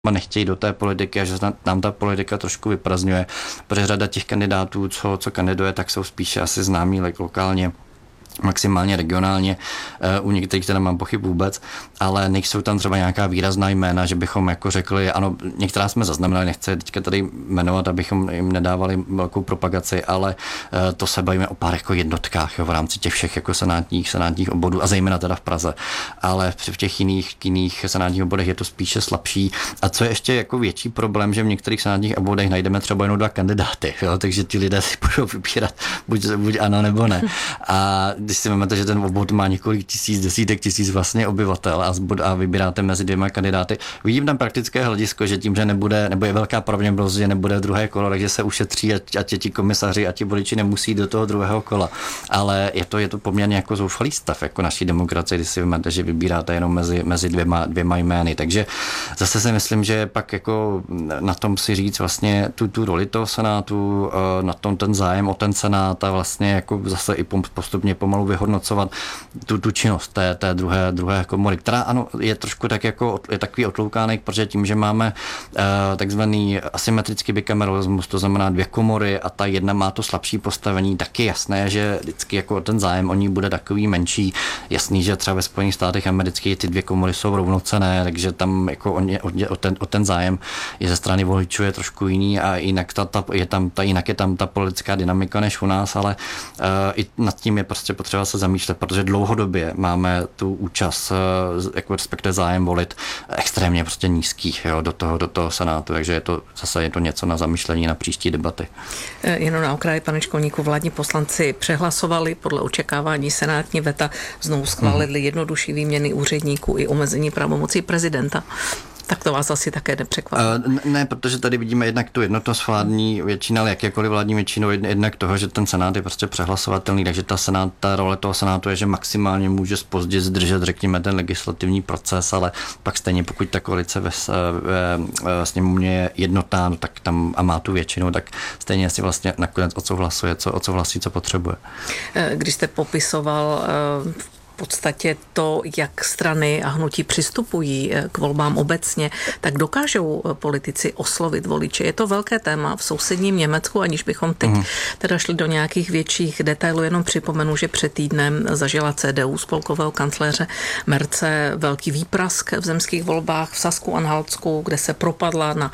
nechtějí do té politiky a že nám ta politika trošku vyprazňuje, protože řada těch kandidátů, co kandiduje, tak jsou spíše asi známí lokálně, maximálně regionálně, u některých teda mám pochyb vůbec, ale nejsou tam třeba nějaká výrazná jména, že bychom jako řekli, ano, některá jsme zaznamenali, nechci teďka tady jmenovat, abychom jim nedávali velkou propagaci, ale to se bavíme o pár jako jednotkách, jo, v rámci těch všech jako senátních obvodů a zejména teda v Praze, ale v těch jiných senátních obvodech je to spíše slabší. A co je ještě jako větší problém, že v některých senátních obvodech najdeme třeba jenom 2 kandidáty, jo, takže ti lidé si budou vybírat buď ano nebo ne. A když si vezmete, že ten obvod má několik desítek tisíc vlastně obyvatel a vybíráte mezi 2 kandidáty, vidím tam praktické hledisko, že tím, že nebude, nebo je velká pravděpodobnost, že nebude druhé kolo, takže se ušetří a ti komisaři a ti voliči nemusí do toho druhého kola. Ale je to poměrně jako zoufalý stav, jako naší demokracie, když si vezmete, že vybíráte jenom mezi dvěma jmény. Takže zase si myslím, že pak jako na tom si říct vlastně tu roli toho senátu, na tom ten zájem o ten senát a vlastně jako zase i postupně pomalu vyhodnocovat tu činnost té druhé komory, která ano, je trošku tak jako je takový otloukánek, protože tím, že máme takzvaný asymetrický bikameralismus, to znamená 2 komory a ta jedna má to slabší postavení, tak je jasné, že vždycky jako ten zájem o ní bude takový menší. Jasný, že třeba ve Spojených státech amerických ty 2 komory jsou rovnocenné, takže tam jako o ten zájem je ze strany voličů je trošku jiný a jinak je tam ta politická dynamika než u nás, ale i nad tím je prostě potřeba se zamýšlet, protože dlouhodobě máme tu účast, jako respektive zájem volit extrémně prostě nízký, jo, do toho senátu, takže je to něco na zamýšlení na příští debaty. Jenom na okraji, pane Školníku, vládní poslanci přehlasovali podle očekávání senátní veta, znovu schválili jednodušší výměny úředníků i omezení pravomocí prezidenta. Tak to vás asi také nepřekvapí. Ne, protože tady vidíme jednak tu jednotnost vládní většiny, ale jakékoliv vládní většinou, jednak toho, že ten senát je prostě přehlasovatelný, takže ta role toho senátu je, že maximálně může zpozdit, zdržet, řekněme, ten legislativní proces, ale pak stejně, pokud ta koalice ve sněmovně je jednotná, no, tak tam a má tu většinu, tak stejně si vlastně nakonec odsouhlasí, co potřebuje. Když jste popisoval v podstatě to, jak strany a hnutí přistupují k volbám obecně, tak dokážou politici oslovit voliče. Je to velké téma v sousedním Německu, aniž bychom teď teda šli do nějakých větších detailů. Jenom připomenu, že před týdnem zažila CDU spolkového kancléře Merze velký výprask v zemských volbách v Sasku-Anhaltsku, kde se propadla na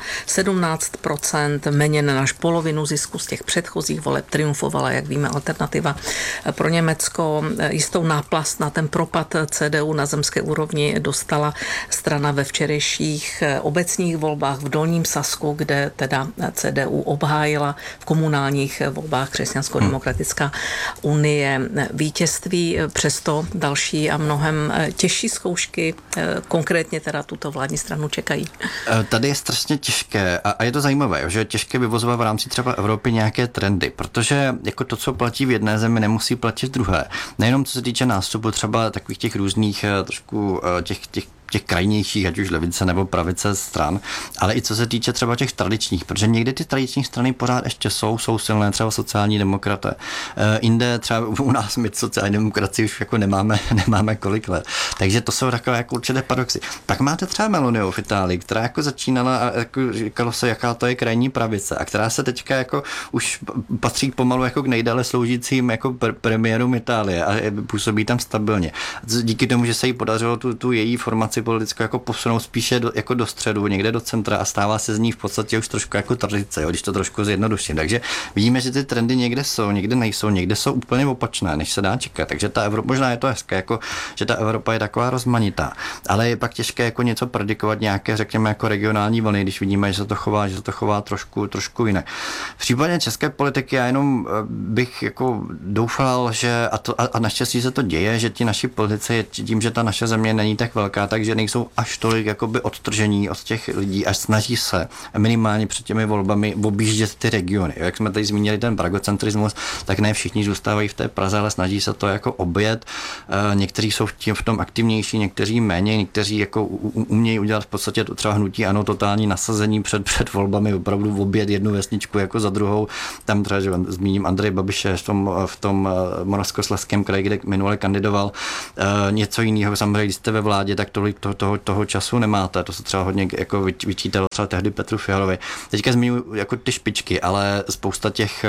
17%, méně než polovinu zisku z těch předchozích voleb, triumfovala, jak víme, Alternativa pro Německo. Jistou náplast na ten propad CDU na zemské úrovni dostala strana ve včerejších obecních volbách v Dolním Sasku, kde teda CDU obhájila v komunálních volbách Křesťansko-demokratická unie vítězství. Přesto další a mnohem těžší zkoušky, konkrétně teda tuto vládní stranu čekají. Tady je strašně těžké a je to zajímavé, že je těžké vyvozovat v rámci třeba Evropy nějaké trendy, protože jako to, co platí v jedné zemi, nemusí platit v druhé. Nejenom co se týče nástupu třeba takových těch různých trošku těch krajnějších, ať už levice nebo pravice stran, ale i co se týče třeba těch tradičních, protože někdy ty tradiční strany pořád ještě jsou silné, třeba sociální demokraté. Jinde třeba u nás my sociální demokracii už jako nemáme kolik let. Takže to jsou takové jako určité paradoxy. Pak máte třeba Meloniu v Itálii, která jako začínala a jako říkalo se, jaká to je krajní pravice a která se teďka jako už patří pomalu jako k nejdále sloužícím jako premiérům Itálie a působí tam stabilně. Díky tomu, že se jí podařilo tu její formaci politickou jako posunout spíše jako do středu, někde do centra a stává se z ní v podstatě už trošku jako tradice, jo, když to trošku zjednoduším. Takže vidíme, že ty trendy někde jsou, někde nejsou, někde jsou úplně opačné, než se dá čekat. Takže ta Evropa, možná je to hezké, jako, že ta Evropa je taková rozmanitá, ale je pak těžké jako něco predikovat, nějaké, řekněme, jako regionální vlny, když vidíme, že se to chová trošku jinak. V případě české politiky já jenom bych jako doufal, že a naštěstí se to děje, že ti naši politici tím, že ta naše země není tak velká, takže nejsou až tolik jakoby odtržení od těch lidí a snaží se minimálně před těmi volbami objíždět ty regiony. Jak jsme tady zmínili ten pragocentrismus, tak ne všichni zůstávají v té Praze, ale snaží se to jako objet. Někteří jsou v tom aktivnější, někteří méně, někteří jako umějí udělat v podstatě to třeba hnutí ano, totální nasazení před volbami, opravdu objet jednu vesničku jako za druhou. Tam třeba, že zmíním Andrej Babiše v tom Moravskoslezském kraji, kde minule kandidoval. Něco jiného, samozřejmě, když jste ve vládě, tak tolik toho času nemáte. To se třeba hodně jako vyčítalo třeba tehdy Petru Fialovi. Teďka zmiňuji jako ty špičky, ale spousta těch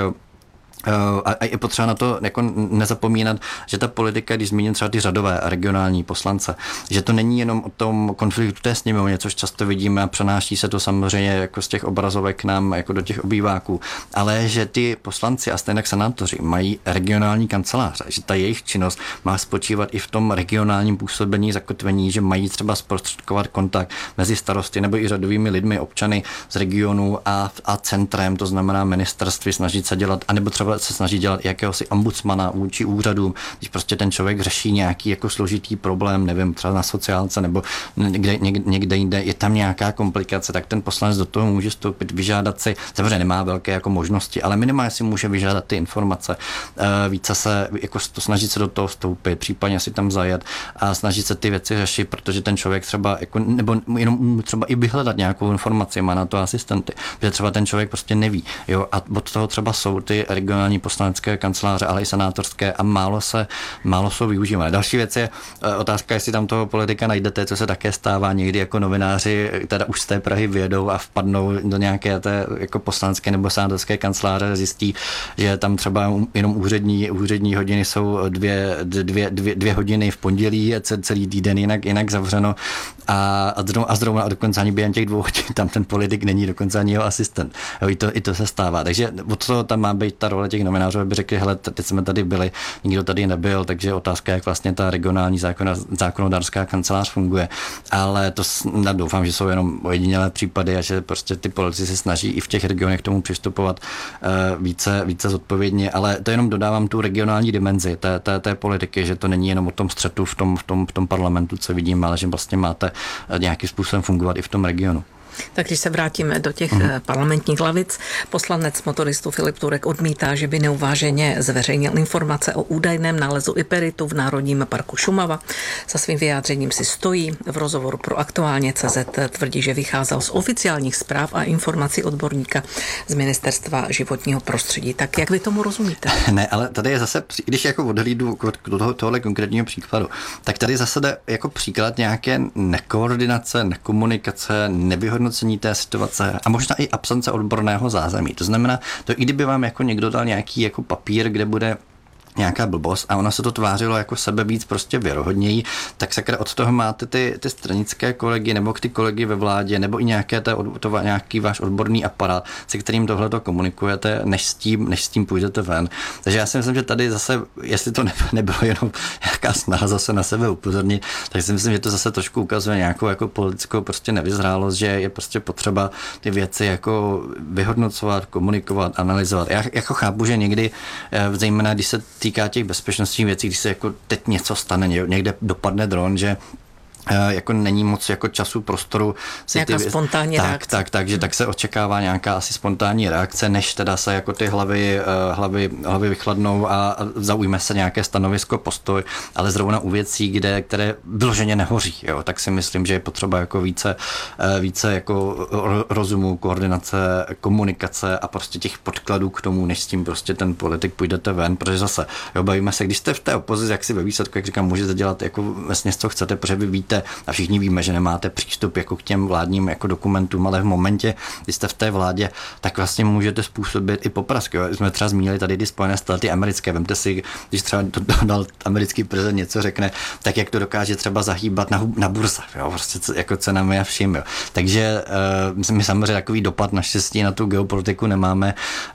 a je potřeba na to jako nezapomínat, že ta politika, když zmíním třeba ty řadové a regionální poslance, že to není jenom o tom konfliktu té sněmovně, což často vidíme a přenáší se to samozřejmě jako z těch obrazovek k nám jako do těch obýváků, ale že ty poslanci a stejně senátoři mají regionální kanceláře, že ta jejich činnost má spočívat i v tom regionálním působení, zakotvení, že mají třeba zprostředkovat kontakt mezi starosty nebo i řadovými lidmi, občany z regionu a centrem, to znamená ministerství, snažit se dělat, anebo třeba se snaží dělat jakéhosi ombudsmana vůči úřadům, když prostě ten člověk řeší nějaký jako složitý problém, nevím, třeba na sociálce nebo někde jinde, je tam nějaká komplikace, tak ten poslanec do toho může vstoupit, vyžádat si, samozřejmě nemá velké jako možnosti, ale minimálně si může vyžádat ty informace, více se jako snažit se do toho vstoupit, případně si tam zajet a snažit se ty věci řešit, protože ten člověk třeba jako, nebo jenom třeba i vyhledat nějakou informaci, má na to asistenty, protože třeba ten člověk prostě neví, jo, a od toho třeba jsou ty regionální poslanecké kanceláře, ale i senátorské a málo jsou využívané. Další věc je otázka, jestli tam toho politika najdete, co se také stává někdy jako novináři, teda už z té Prahy vyjedou a vpadnou do nějaké té jako poslanecké nebo senátorské kanceláře, zjistí, že tam třeba jenom úřední hodiny jsou dvě hodiny v pondělí, celý týden jinak zavřeno a zrovna dokonce ani během těch 2 hodin tam ten politik není, dokonce ani jeho asistent. Jo, i to se stává. Takže od toho tam má být ta role těch novinářů, aby řekli, hele, teď jsme tady byli, nikdo tady nebyl, takže otázka, jak vlastně ta regionální zákonodárská kancelář funguje. Ale to doufám, že jsou jenom ojedinělé případy a že prostě ty politici se snaží i v těch regionech k tomu přistupovat více zodpovědně, ale to jenom dodávám tu regionální dimenzi té politiky, že to není jenom o tom střetu v tom parlamentu, co vidíme, ale že vlastně máte nějakým způsobem fungovat i v tom regionu. Tak když se vrátíme do těch parlamentních lavic, poslanec motoristů Filip Turek odmítá, že by neuváženě zveřejnil informace o údajném nálezu iperitu v Národním parku Šumava. Za svým vyjádřením si stojí. V rozhovoru pro Aktuálně.cz tvrdí, že vycházel z oficiálních zpráv a informací odborníka z Ministerstva životního prostředí. Tak jak vy tomu rozumíte? Ne, ale tady je zase, když jako odhlídu do tohohle konkrétního příkladu, tak tady zase jde jako příklad nějaké nekoordinace, nekomunikace, nevyhodnocení té situace a možná i absence odborného zázemí. To znamená, to i kdyby vám jako někdo dal nějaký jako papír, kde bude nějaká blbost a ona se to tvářilo jako sebe víc prostě věrohodněji, tak sakra od toho máte ty stranické kolegy nebo ty kolegy ve vládě nebo i nějaký váš odborný aparát, se kterým tohleto komunikujete, než s tím půjdete ven. Takže já si myslím, že tady zase, jestli to nebylo jenom nějaká snaha zase na sebe upozornit, tak si myslím, že to zase trošku ukazuje nějakou jako politickou prostě nevyzrálost, že je prostě potřeba ty věci jako vyhodnocovat, komunikovat, analyzovat. Já jako chápu, že někdy, zejména když se týká těch bezpečnostních věcí, když se jako teď něco stane, někde dopadne dron, že jako není moc jako času, prostoru. Nějaká spontánní reakce. Takže tak se očekává nějaká asi spontánní reakce, než teda se jako ty hlavy vychladnou a zaujme se nějaké stanovisko, postoj, ale zrovna u věcí, které vyloženě nehoří, jo, tak si myslím, že je potřeba jako více jako rozumu, koordinace, komunikace a prostě těch podkladů k tomu, než s tím prostě ten politik půjdete ven, protože zase, jo, bavíme se, když jste v té opozici, jak si ve výsledku, jak říkám, můžete dělat jako vlastně co chcete, protože vy víte a všichni víme, že nemáte přístup jako k těm vládním jako dokumentům, ale v momentě, kdy jste v té vládě, tak vlastně můžete způsobit i poprask. Jo. Jsme třeba zmínili tady ty Spojené státy americké. Vemte si, když třeba Donald americký prezident něco řekne, tak jak to dokáže třeba zahýbat na burze, jo, prostě jako cenami a vším. Jo. Takže my samozřejmě takový dopad naštěstí na tu geopolitiku nemáme,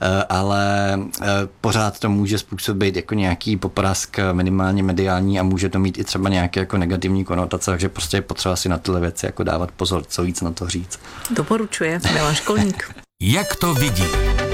ale pořád to může způsobit jako nějaký poprask minimálně mediální a může to mít i třeba nějaké jako negativní konotace, takže prostě je potřeba si na tyhle věci jako dávat pozor, co víc na to říct. Doporučuje Milan Školník. Jak to vidí?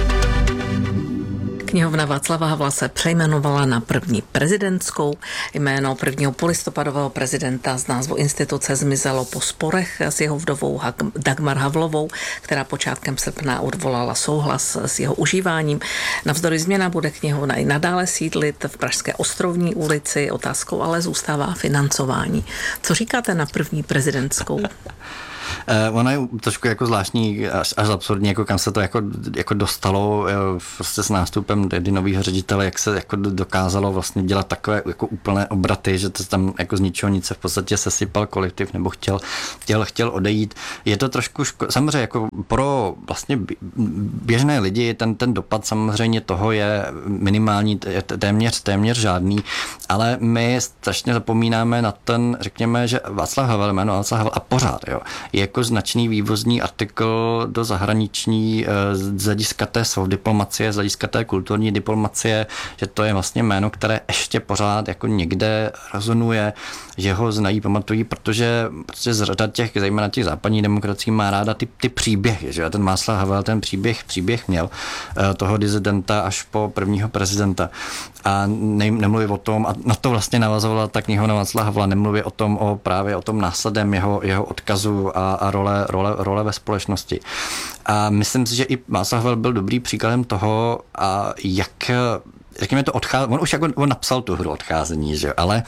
Knihovna Václava Havla se přejmenovala na první prezidentskou. Jméno prvního polistopadového prezidenta z názvu instituce zmizelo po sporech s jeho vdovou Dagmar Havlovou, která počátkem srpna odvolala souhlas s jeho užíváním. Navzdory změna bude knihovna i nadále sídlit v pražské Ostrovní ulici. Otázkou ale zůstává financování. Co říkáte na první prezidentskou? Ono je trošku jako zvláštní, až absurdní, jako kam se to jako dostalo prostě s nástupem nového ředitele, jak se jako dokázalo vlastně dělat takové jako úplné obraty, že to tam jako z ničeho nic se v podstatě sesypal kolektiv nebo chtěl odejít. Je to trošku samozřejmě jako pro vlastně běžné lidi ten dopad samozřejmě toho je minimální, téměř žádný, ale my strašně zapomínáme na ten, řekněme, že Václav Havel, jméno Václav Havel a pořád, jo, je jako značný vývozní artikl do zahraniční z hlediska té diplomacie, z hlediska té kulturní diplomacie, že to je vlastně jméno, které ještě pořád jako někde rezonuje, že ho znají, pamatují, protože řada těch, zejména těch západních demokracií má ráda ty příběhy, že ten Václav Havel ten příběh měl toho dizidenta až po prvního prezidenta a nemluví o tom, a na to vlastně navazovala ta knihovna Václava Havla, nemluví o tom, právě o tom následem jeho odkazu a role ve společnosti. A myslím si, že i Václav Havel byl dobrý příkladem toho, a jakým to odcházení, on napsal tu hru Odcházení, že? Ale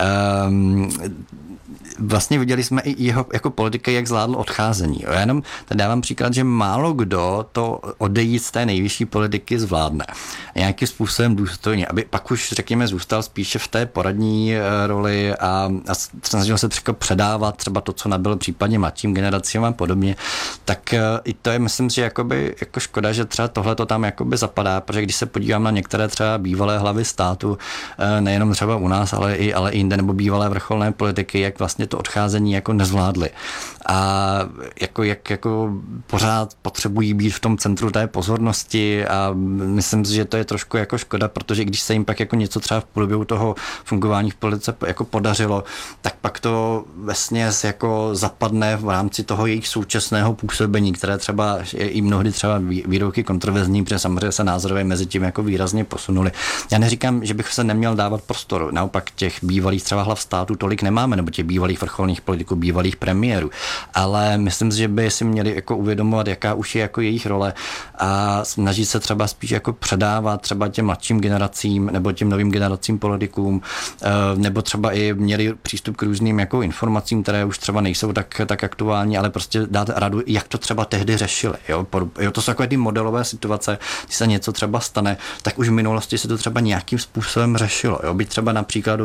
vlastně viděli jsme i jeho jako politiky, jak zvládl odcházení. Já jenom dávám příklad, že málo kdo to odejít z té nejvyšší politiky zvládne. Nějakým způsobem důstojně, aby pak už, řekněme, zůstal spíše v té poradní roli a snažil se předávat třeba to, co nabyl případně mladším generacím a podobně. Tak i to je, myslím si, jako škoda, že třeba tohle to tam jakoby zapadá, protože když se podívám na některé třeba bývalé hlavy státu, nejenom třeba u nás, ale i jinde, nebo bývalé vrcholné politiky, jak vlastně to odcházení jako nezvládli. A jako pořád potřebují být v tom centru té pozornosti a myslím si, že to je trošku jako škoda, protože když se jim pak jako něco třeba v průběhu toho fungování v politice jako podařilo, tak pak to vesměs jako zapadne v rámci toho jejich současného působení, které třeba je i mnohdy třeba výroky kontroverzní, protože samozřejmě se názorové mezi tím jako výrazně posunuli. Já neříkám, že bych se neměl dávat prostor. Naopak těch bývalých třeba hlav státu tolik nemáme, nebo těch bývalých vrcholných politiků, bývalých premiérů. Ale myslím si, že by si měli jako uvědomovat, jaká už je jako jejich role a snažit se třeba spíš jako předávat třeba těm mladším generacím nebo těm novým generacím politikům, nebo třeba i měli přístup k různým jako informacím, které už třeba nejsou tak aktuální, ale prostě dát radu, jak to třeba tehdy řešili. Jo, to jsou takové ty modelové situace, když se něco třeba stane, tak už v minulosti se to třeba nějakým způsobem řešilo. Jo, být třeba například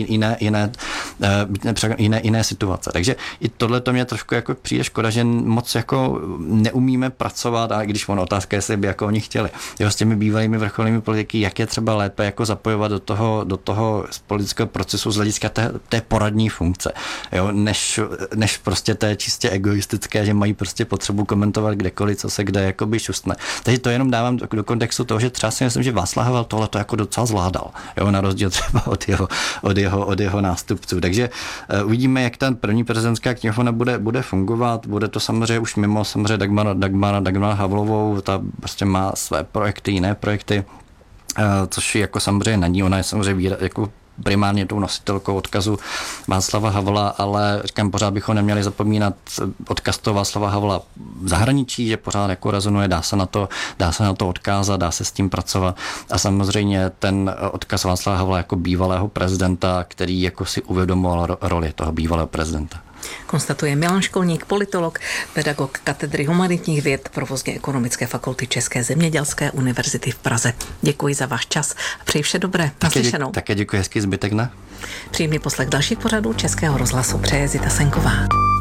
jiné situace. Takže i tohle to mě trošku jako přijde škoda, že moc jako neumíme pracovat, a když ono otázka, jestli by jako oni chtěli. Jo, s těmi bývalými vrcholnými politiky, jak je třeba lépe jako zapojovat do toho politického procesu z hlediska té poradní funkce. Jo, než prostě té čistě egoistické, že mají prostě potřebu komentovat kdekoliv, co se kde jakoby šustne. Takže to jenom dávám do kontextu toho, že třeba si myslím, že Václav Havel tohle to jako docela zvládal. Jo, na rozdíl třeba od jeho nástupců. Takže uvidíme, jak ta první prezidentská knihovna bude fungovat. Bude to samozřejmě už mimo samozřejmě Dagmara Havlovou, ta prostě má své projekty, jiné projekty, což je jako samozřejmě na ní, ona je samozřejmě jako primárně tou nositelkou odkazu Václava Havla, ale říkám, pořád bychom neměli zapomínat odkaz toho Václava Havla v zahraničí, že pořád jako rezonuje, dá se na to odkázat, dá se s tím pracovat a samozřejmě ten odkaz Václava Havla jako bývalého prezidenta, který jako si uvědomoval roli toho bývalého prezidenta. Konstatuje Milan Školník, politolog, pedagog katedry humanitních věd Provozně ekonomické fakulty České zemědělské univerzity v Praze. Děkuji za váš čas a přeji vše dobré. Naslyšenou. Také děkuji, hezký zbytek dne. Příjemný poslech dalších pořadů Českého rozhlasu přeje Zita Senková.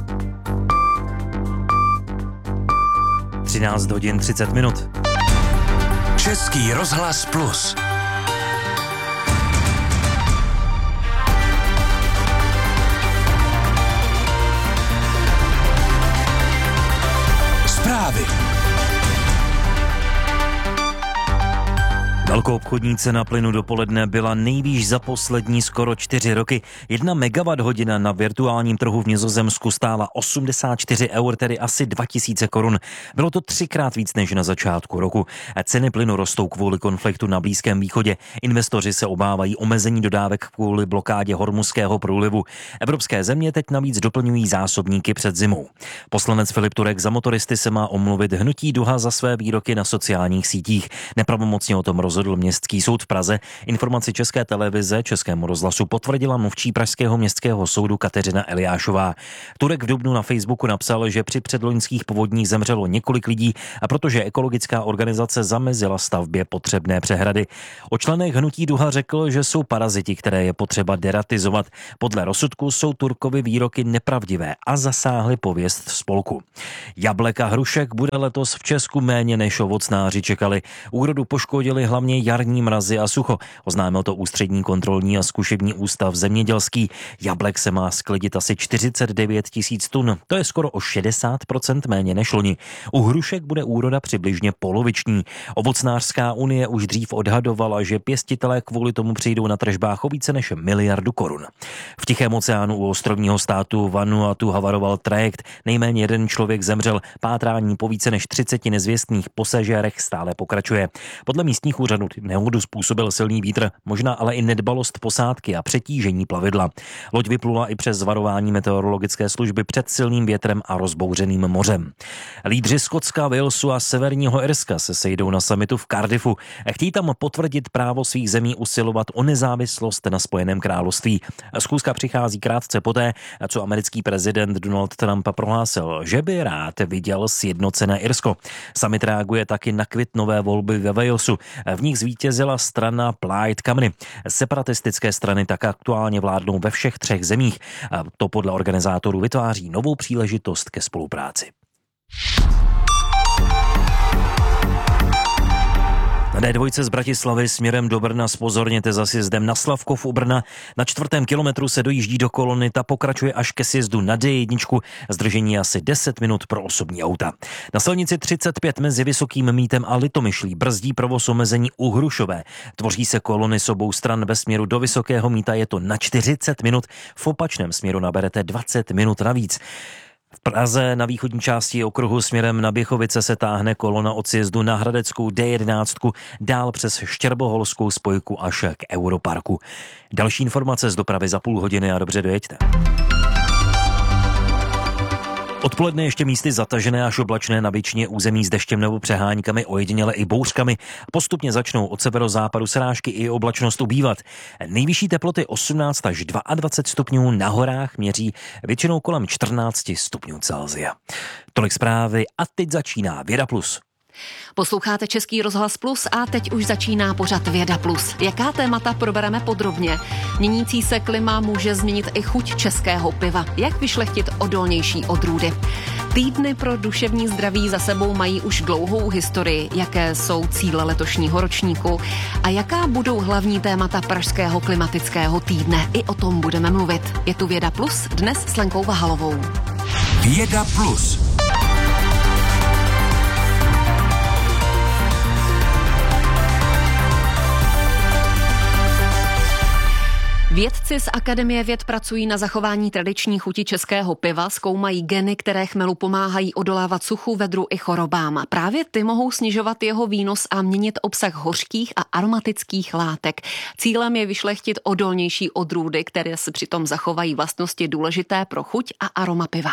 13:30. Český rozhlas Plus. Zprávy. Velkoobchodní cena plynu dopoledne byla nejvýš za poslední skoro 4 roky. 1 megawatt-hodina na virtuálním trhu v Nizozemsku stála 84 eur, tedy asi 2000 korun. Bylo to 3krát víc než na začátku roku. Ceny plynu rostou kvůli konfliktu na Blízkém východě. Investoři se obávají omezení dodávek kvůli blokádě Hormuzského průlivu. Evropské země teď navíc doplňují zásobníky před zimou. Poslanec Filip Turek za motoristy se má omluvit hnutí Duha za své výroky na sociálních sítích. Nepravomocně o tom rozhodl rozhodl Městský soud v Praze. Informaci České televize Českému rozhlasu potvrdila mluvčí pražského městského soudu Kateřina Eliášová. Turek v dubnu na Facebooku napsal, že při předloňských povodních zemřelo několik lidí a protože ekologická organizace zamezila stavbě potřebné přehrady. O členech hnutí Duha řekl, že jsou paraziti, které je potřeba deratizovat. Podle rozsudku jsou Turkovy výroky nepravdivé a zasáhly pověst spolku. Jablek a hrušek bude letos v Česku méně než ovocnáři čekali. Úrodu poškodili hlavně jarní mrazy a sucho. Oznámil to Ústřední kontrolní a zkušební ústav zemědělský. Jablek se má sklidit asi 49 000 tun. To je skoro o 60% méně než loni. U hrušek bude úroda přibližně poloviční. Ovocnářská unie už dřív odhadovala, že pěstitelé kvůli tomu přijdou na tržbách o více než 1 miliardu korun. V Tichém oceánu u ostrovního státu Vanuatu havaroval trajekt. Nejméně 1 člověk zemřel. Pátrání po více než 30 nezvěstných pasažérech stále pokračuje. Podle místních úřadů nehodu způsobil silný vítr, možná ale i nedbalost posádky a přetížení plavidla. Loď vyplula i přes varování meteorologické služby před silným větrem a rozbouřeným mořem. Lídři Skotska, Walesu a Severního Irska se sejdou na summitu v Cardiffu. Chtějí tam potvrdit právo svých zemí usilovat o nezávislost na Spojeném království. Schůzka přichází krátce poté, co americký prezident Donald Trump prohlásil, že by rád viděl sjednocené Irsko. Summit reaguje taky na květnové volby ve Walesu. V nich zvítězila strana Plaid Cymru. Separatistické strany tak aktuálně vládnou ve všech 3 zemích. To podle organizátorů vytváří novou příležitost ke spolupráci. Na D2 z Bratislavy směrem do Brna zpozorněte za sjezdem na Slavkov u Brna. Na 4. kilometru se dojíždí do kolony, ta pokračuje až ke sjezdu na D1, zdržení asi 10 minut pro osobní auta. Na silnici 35 mezi Vysokým Mýtem a Litomyšlí brzdí provoz omezení u Hrušové. Tvoří se kolony s obou stran ve směru do Vysokého Mýta, je to na 40 minut, v opačném směru naberete 20 minut navíc. V Praze na východní části okruhu směrem na Běchovice se táhne kolona od sjezdu na Hradeckou D11 dál přes Štěrboholskou spojku až k Europarku. Další informace z dopravy za půl hodiny a dobře dojeďte. Odpoledne ještě místy zatažené až oblačné na většině území s deštěm nebo přeháňkami, ojediněle i bouřkami. Postupně začnou od severozápadu srážky i oblačnost ubývat. Nejvyšší teploty 18 až 22 stupňů, na horách měří většinou kolem 14 stupňů Celsia. Tolik zprávy a teď začíná Věda Plus. Posloucháte Český rozhlas Plus a teď už začíná pořad Věda Plus. Jaká témata probereme podrobně? Měnící se klima může změnit i chuť českého piva. Jak vyšlechtit odolnější odrůdy? Týdny pro duševní zdraví za sebou mají už dlouhou historii. Jaké jsou cíle letošního ročníku? A jaká budou hlavní témata pražského klimatického týdne? I o tom budeme mluvit. Je tu Věda Plus, dnes s Lenkou Vahalovou. Věda Plus. Vědci z Akademie věd pracují na zachování tradiční chuti českého piva, zkoumají geny, které chmelu pomáhají odolávat suchu, vedru i chorobám. Právě ty mohou snižovat jeho výnos a měnit obsah hořkých a aromatických látek. Cílem je vyšlechtit odolnější odrůdy, které si přitom zachovají vlastnosti důležité pro chuť a aroma piva.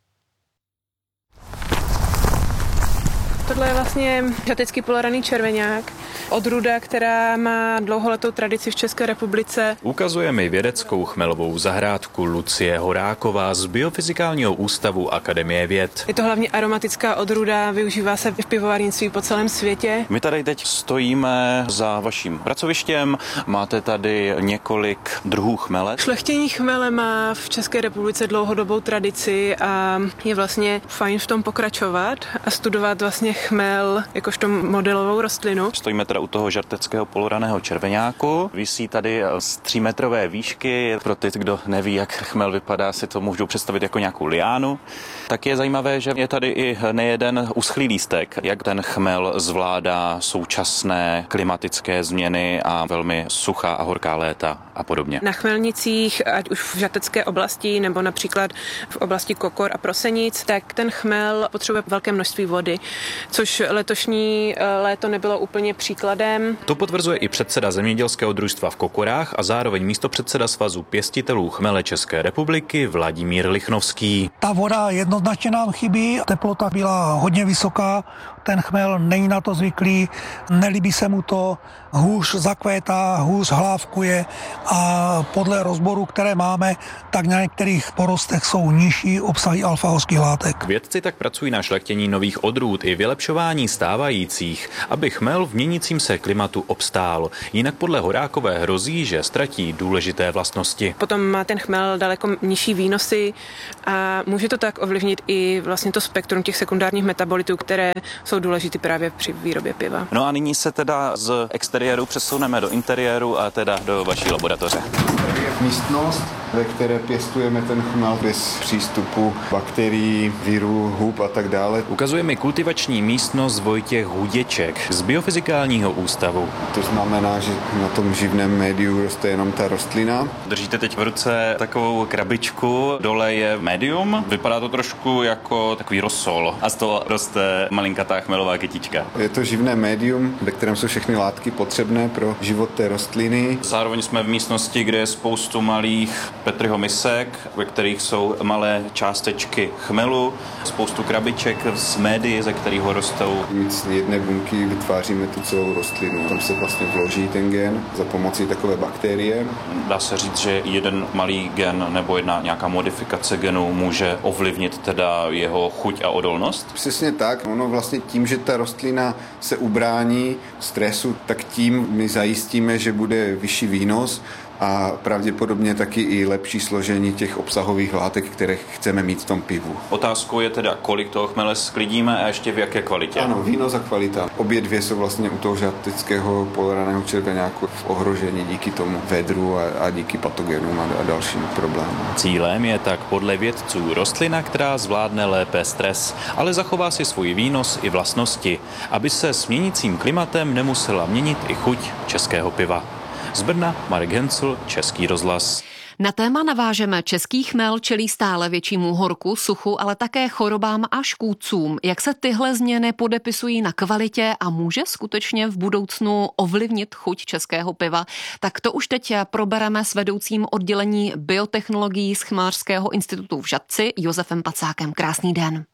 Tohle je vlastně žatecký poloraný červeňák, odrůda, která má dlouholetou tradici v České republice. Ukazuje mi vědeckou chmelovou zahrádku Lucie Horáková z Biofyzikálního ústavu Akademie věd. Je to hlavně aromatická odrůda, využívá se v pivovarnictví po celém světě. My tady teď stojíme za vaším pracovištěm, máte tady několik druhů chmele. Šlechtění chmele má v České republice dlouhodobou tradici a je vlastně fajn v tom pokračovat a studovat vlastně chmel jakožto modelovou rostlinu. Stojíme teda u toho žarteckého poloraného červeňáku. Visí tady z 3metrové výšky. Pro ty, kdo neví, jak chmel vypadá, si to můžou představit jako nějakou liánu. Tak je zajímavé, že je tady i nejeden uschlý lístek, jak ten chmel zvládá současné klimatické změny a velmi suchá a horká léta a podobně. Na chmelnicích, ať už v žatecké oblasti nebo například v oblasti Kokor a Prosenic, tak ten chmel potřebuje velké množství vody, což letošní léto nebylo úplně příkladem. To potvrzuje i předseda zemědělského družstva v Kokorách a zároveň místopředseda Svazu pěstitelů chmele České republiky Vladimír Lichnovský. Ta voda jednoznačně nám chybí, teplota byla hodně vysoká, ten chmel není na to zvyklý, nelíbí se mu to, hůř zakvétá, hůř hlávkuje a podle rozboru, které máme, tak na některých porostech jsou nižší obsahy alfa-hořkých látek. Vědci tak pracují na šlechtění nových odrůd i vylepšování stávajících, aby chmel v měnícím se klimatu obstál. Jinak podle Horákové hrozí, že ztratí důležité vlastnosti. Potom má ten chmel daleko nižší výnosy a může to tak ovlivnit i vlastně to spektrum těch sekundárních metabolitů, které jsou důležité právě při výrobě piva. No a nyní se teda z exteriéru přesuneme do interiéru a teda do vaší laboratoře. Místnost, ve které pěstujeme ten chmel bez přístupu bakterií, virů, hub a tak dále. Ukazuje mi kultivační místnost Vojtěch Huděček z Biofyzikálního ústavu. To znamená, že na tom živném médiu roste jenom ta rostlina. Držíte teď v ruce takovou krabičku, dole je médium, vypadá to trošku jako takový rozsol a z toho roste malinkatá chmelová kytička. Je to živné médium, ve kterém jsou všechny látky potřebné pro život té rostliny. Zároveň jsme v místnosti, kde je spoustu malých Petriho misek, ve kterých jsou malé částečky chmelu, spoustu krabiček z médii, ze kterého rostou. Z jedné buňky vytváříme tu celou rostlinu. Tam se vlastně vloží ten gen za pomocí takové bakterie. Dá se říct, že jeden malý gen nebo jedna nějaká modifikace genu může ovlivnit teda jeho chuť a odolnost? Přesně tak. Ono vlastně tím, že ta rostlina se ubrání stresu, tak tím my zajistíme, že bude vyšší výnos a pravděpodobně taky i lepší složení těch obsahových látek, které chceme mít v tom pivu. Otázkou je teda, kolik toho chmele sklidíme a ještě v jaké kvalitě. Ano, výnos a kvalita. Obě dvě jsou vlastně u toho žáteckého polaraného červeňáku v ohrožení díky tomu vedru a díky patogenům a dalším problémům. Cílem je tak podle vědců rostlina, která zvládne lépe stres, ale zachová si svůj výnos i vlastnosti, aby se s měnícím klimatem nemusela měnit i chuť českého piva. Z Brna Marek Hencl, Český rozhlas. Na téma navážeme. Český chmel čelí stále většímu horku, suchu, ale také chorobám a škůdcům. Jak se tyhle změny podepisují na kvalitě a může skutečně v budoucnu ovlivnit chuť českého piva? Tak to už teď probereme s vedoucím oddělení biotechnologií z Chmelařského institutu v Žatci, Josefem Pacákem. Krásný den.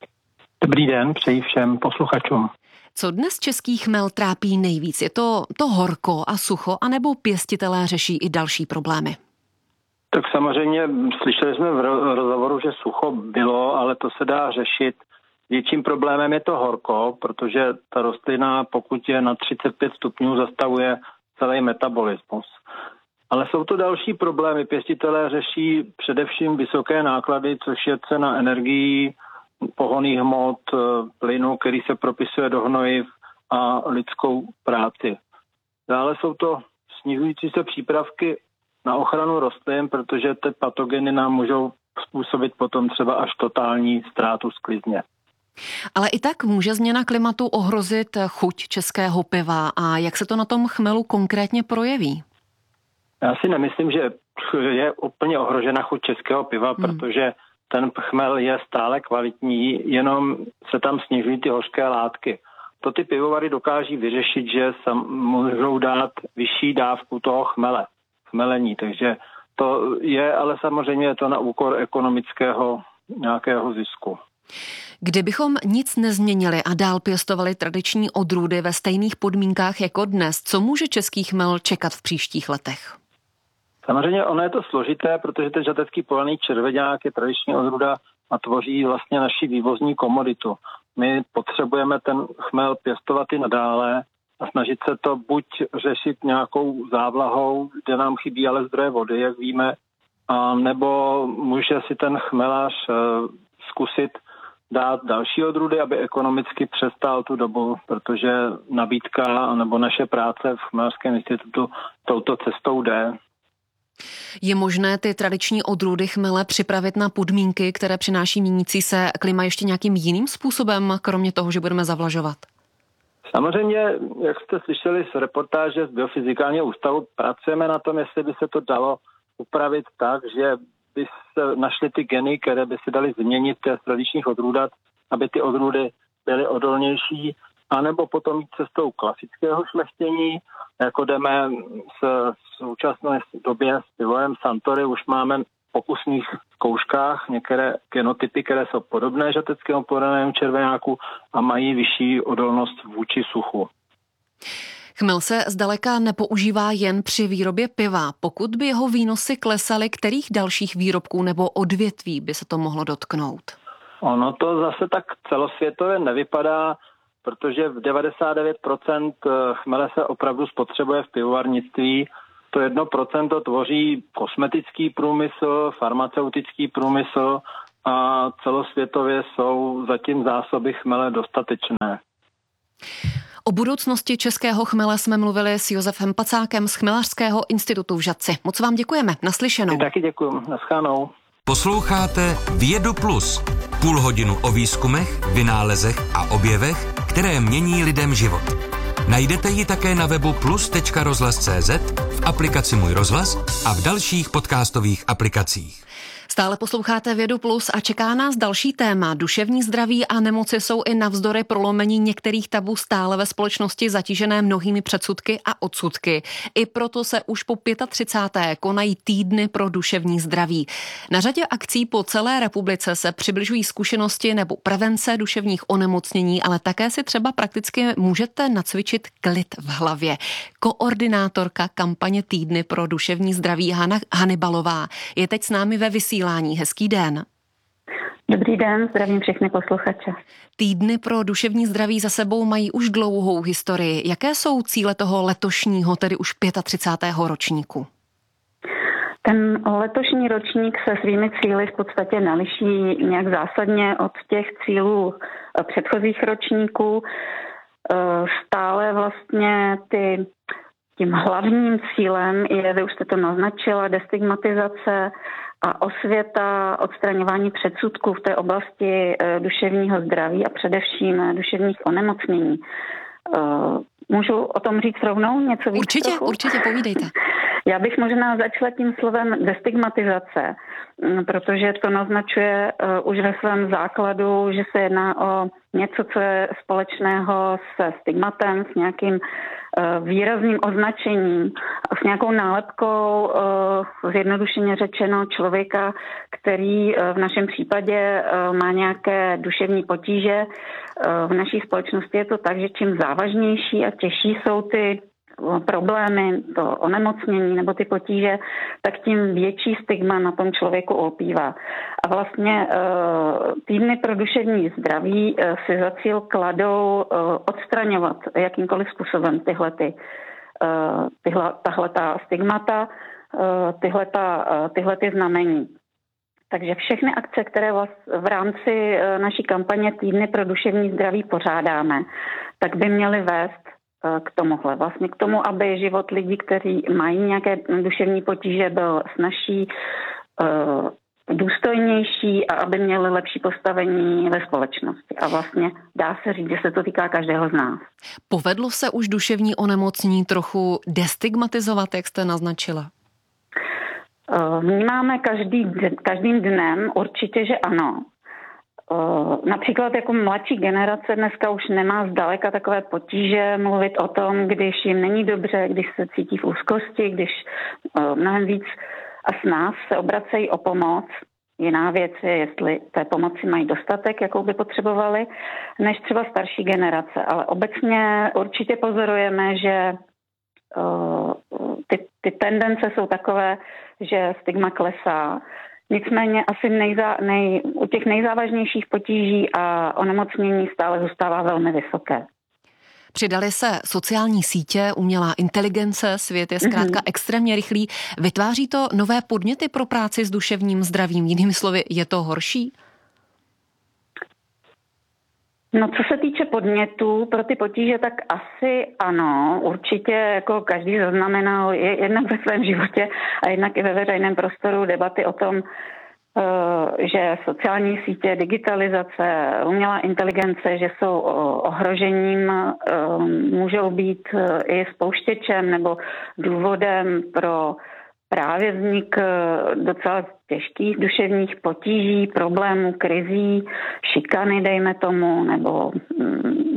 Dobrý den, přeji všem posluchačům. Co dnes český chmel trápí nejvíc? Je to horko a sucho, anebo pěstitelé řeší i další problémy? Tak samozřejmě slyšeli jsme v rozhovoru, že sucho bylo, ale to se dá řešit. Větším problémem je to horko, protože ta rostlina, pokud je na 35 stupňů, zastavuje celý metabolismus. Ale jsou to další problémy. Pěstitelé řeší především vysoké náklady, což je cena energií, pohonných hmot, plynu, který se propisuje do hnojiv a lidskou práci. Dále jsou to snižující se přípravky na ochranu rostlin, protože ty patogeny nám můžou způsobit potom třeba až totální ztrátu sklizně. Ale i tak může změna klimatu ohrozit chuť českého piva. A jak se to na tom chmelu konkrétně projeví? Já si nemyslím, že je úplně ohrožena chuť českého piva, protože ten chmel je stále kvalitní, jenom se tam snižují ty hořké látky. To ty pivovary dokáží vyřešit, že můžou dát vyšší dávku toho chmelení, takže to je, ale samozřejmě je to na úkor ekonomického nějakého zisku. Kdybychom nic nezměnili a dál pěstovali tradiční odrůdy ve stejných podmínkách jako dnes, co může český chmel čekat v příštích letech? Samozřejmě ono je to složité, protože ten žatecký polený červeňák je tradiční odrůda a tvoří vlastně naši vývozní komoditu. My potřebujeme ten chmel pěstovat i nadále a snažit se to buď řešit nějakou závlahou, kde nám chybí ale zdroje vody, jak víme, a nebo může si ten chmelař zkusit dát další odrůdy, aby ekonomicky přestál tu dobu, protože nabídka nebo naše práce v Chmelařském institutu touto cestou jde. Je možné ty tradiční odrůdy chmele připravit na podmínky, které přináší měnící se klima ještě nějakým jiným způsobem, kromě toho, že budeme zavlažovat? Samozřejmě, jak jste slyšeli z reportáže z Biofyzikálního ústavu, pracujeme na tom, jestli by se to dalo upravit tak, že by se našly ty geny, které by se daly změnit v tradičních odrůdách, aby ty odrůdy byly odolnější anebo potom jít cestou klasického šlechtění, jako jdeme v současné době s pivovarem Suntory, už máme v pokusných zkouškách některé genotypy, které jsou podobné žateckému poloranému červenáku a mají vyšší odolnost vůči suchu. Chmel se zdaleka nepoužívá jen při výrobě piva. Pokud by jeho výnosy klesaly, kterých dalších výrobků nebo odvětví by se to mohlo dotknout? Ono to zase tak celosvětově nevypadá, protože v 99% chmele se opravdu spotřebuje v pivovarnictví. To 1% tvoří kosmetický průmysl, farmaceutický průmysl a celosvětově jsou zatím zásoby chmele dostatečné. O budoucnosti českého chmele jsme mluvili s Josefem Pacákem z Chmelařského institutu v Žatci. Moc vám děkujeme. Naslyšenou. Taky děkuji. Naschledanou. Posloucháte Vědu Plus. Půl hodinu o výzkumech, vynálezech a objevech, které mění lidem život. Najdete ji také na webu plus.rozhlas.cz, v aplikaci Můj rozhlas a v dalších podcastových aplikacích. Stále posloucháte Vědu Plus a čeká nás další téma. Duševní zdraví a nemoci jsou i navzdory prolomení některých tabů stále ve společnosti zatížené mnohými předsudky a odsudky. I proto se už po 35. konají týdny pro duševní zdraví. Na řadě akcí po celé republice se přibližují zkušenosti nebo prevence duševních onemocnění, ale také si třeba prakticky můžete nacvičit klid v hlavě. Koordinátorka kampaně Týdny pro duševní zdraví Hana Hanibalová je teď s námi ve vysílání. Hezký den. Dobrý den, zdravím všechny posluchače. Týdny pro duševní zdraví za sebou mají už dlouhou historii. Jaké jsou cíle toho letošního, tedy už 35. ročníku? Ten letošní ročník se svými cíli v podstatě neliší nějak zásadně od těch cílů předchozích ročníků. Stále vlastně tím hlavním cílem je, vy už jste to naznačila, destigmatizace a osvěta, odstraňování předsudků v té oblasti duševního zdraví a především duševních onemocnění. Můžu o tom říct rovnou něco víc? Určitě, povídejte. Já bych možná začala tím slovem destigmatizace, protože to naznačuje už ve svém základu, že se jedná o něco, co je společného se stigmatem, s nějakým výrazným označením a s nějakou nálepkou, zjednodušeně řečeno, člověka, který v našem případě má nějaké duševní potíže. V naší společnosti je to tak, že čím závažnější a těžší jsou ty problémy, to onemocnění nebo ty potíže, tak tím větší stigma na tom člověku opívá. A vlastně týdny pro duševní zdraví si za cíl kladou odstraňovat jakýmkoliv způsobem tahleta stigmata, tyhle znamení. Takže všechny akce, které v rámci naší kampaně Týdny pro duševní zdraví pořádáme, tak by měly vést k tomuhle. Vlastně k tomu, aby život lidí, kteří mají nějaké duševní potíže, byl snazší, důstojnější a aby měli lepší postavení ve společnosti. A vlastně dá se říct, že se to týká každého z nás. Povedlo se už duševní onemocnění trochu destigmatizovat, jak jste naznačila? Vnímáme každým dnem určitě, že ano. Například jako mladší generace dneska už nemá zdaleka takové potíže mluvit o tom, když jim není dobře, když se cítí v úzkosti, když mnohem víc a s nás se obracejí o pomoc. Jiná věc je, jestli té pomoci mají dostatek, jakou by potřebovali, než třeba starší generace. Ale obecně určitě pozorujeme, že ty tendence jsou takové, že stigma klesá. Nicméně asi u těch nejzávažnějších potíží a onemocnění stále zůstává velmi vysoké. Přidaly se sociální sítě, umělá inteligence, svět je zkrátka extrémně rychlý. Vytváří to nové podněty pro práci s duševním zdravím? Jinými slovy, je to horší? No, co se týče podnětů pro ty potíže, tak asi ano. Určitě jako každý zaznamenal jednak ve svém životě a jednak i ve veřejném prostoru debaty o tom, že sociální sítě, digitalizace, umělá inteligence, že jsou ohrožením, můžou být i spouštěčem nebo důvodem pro právě vznik docela těžkých duševních potíží, problémů, krizí, šikany, dejme tomu, nebo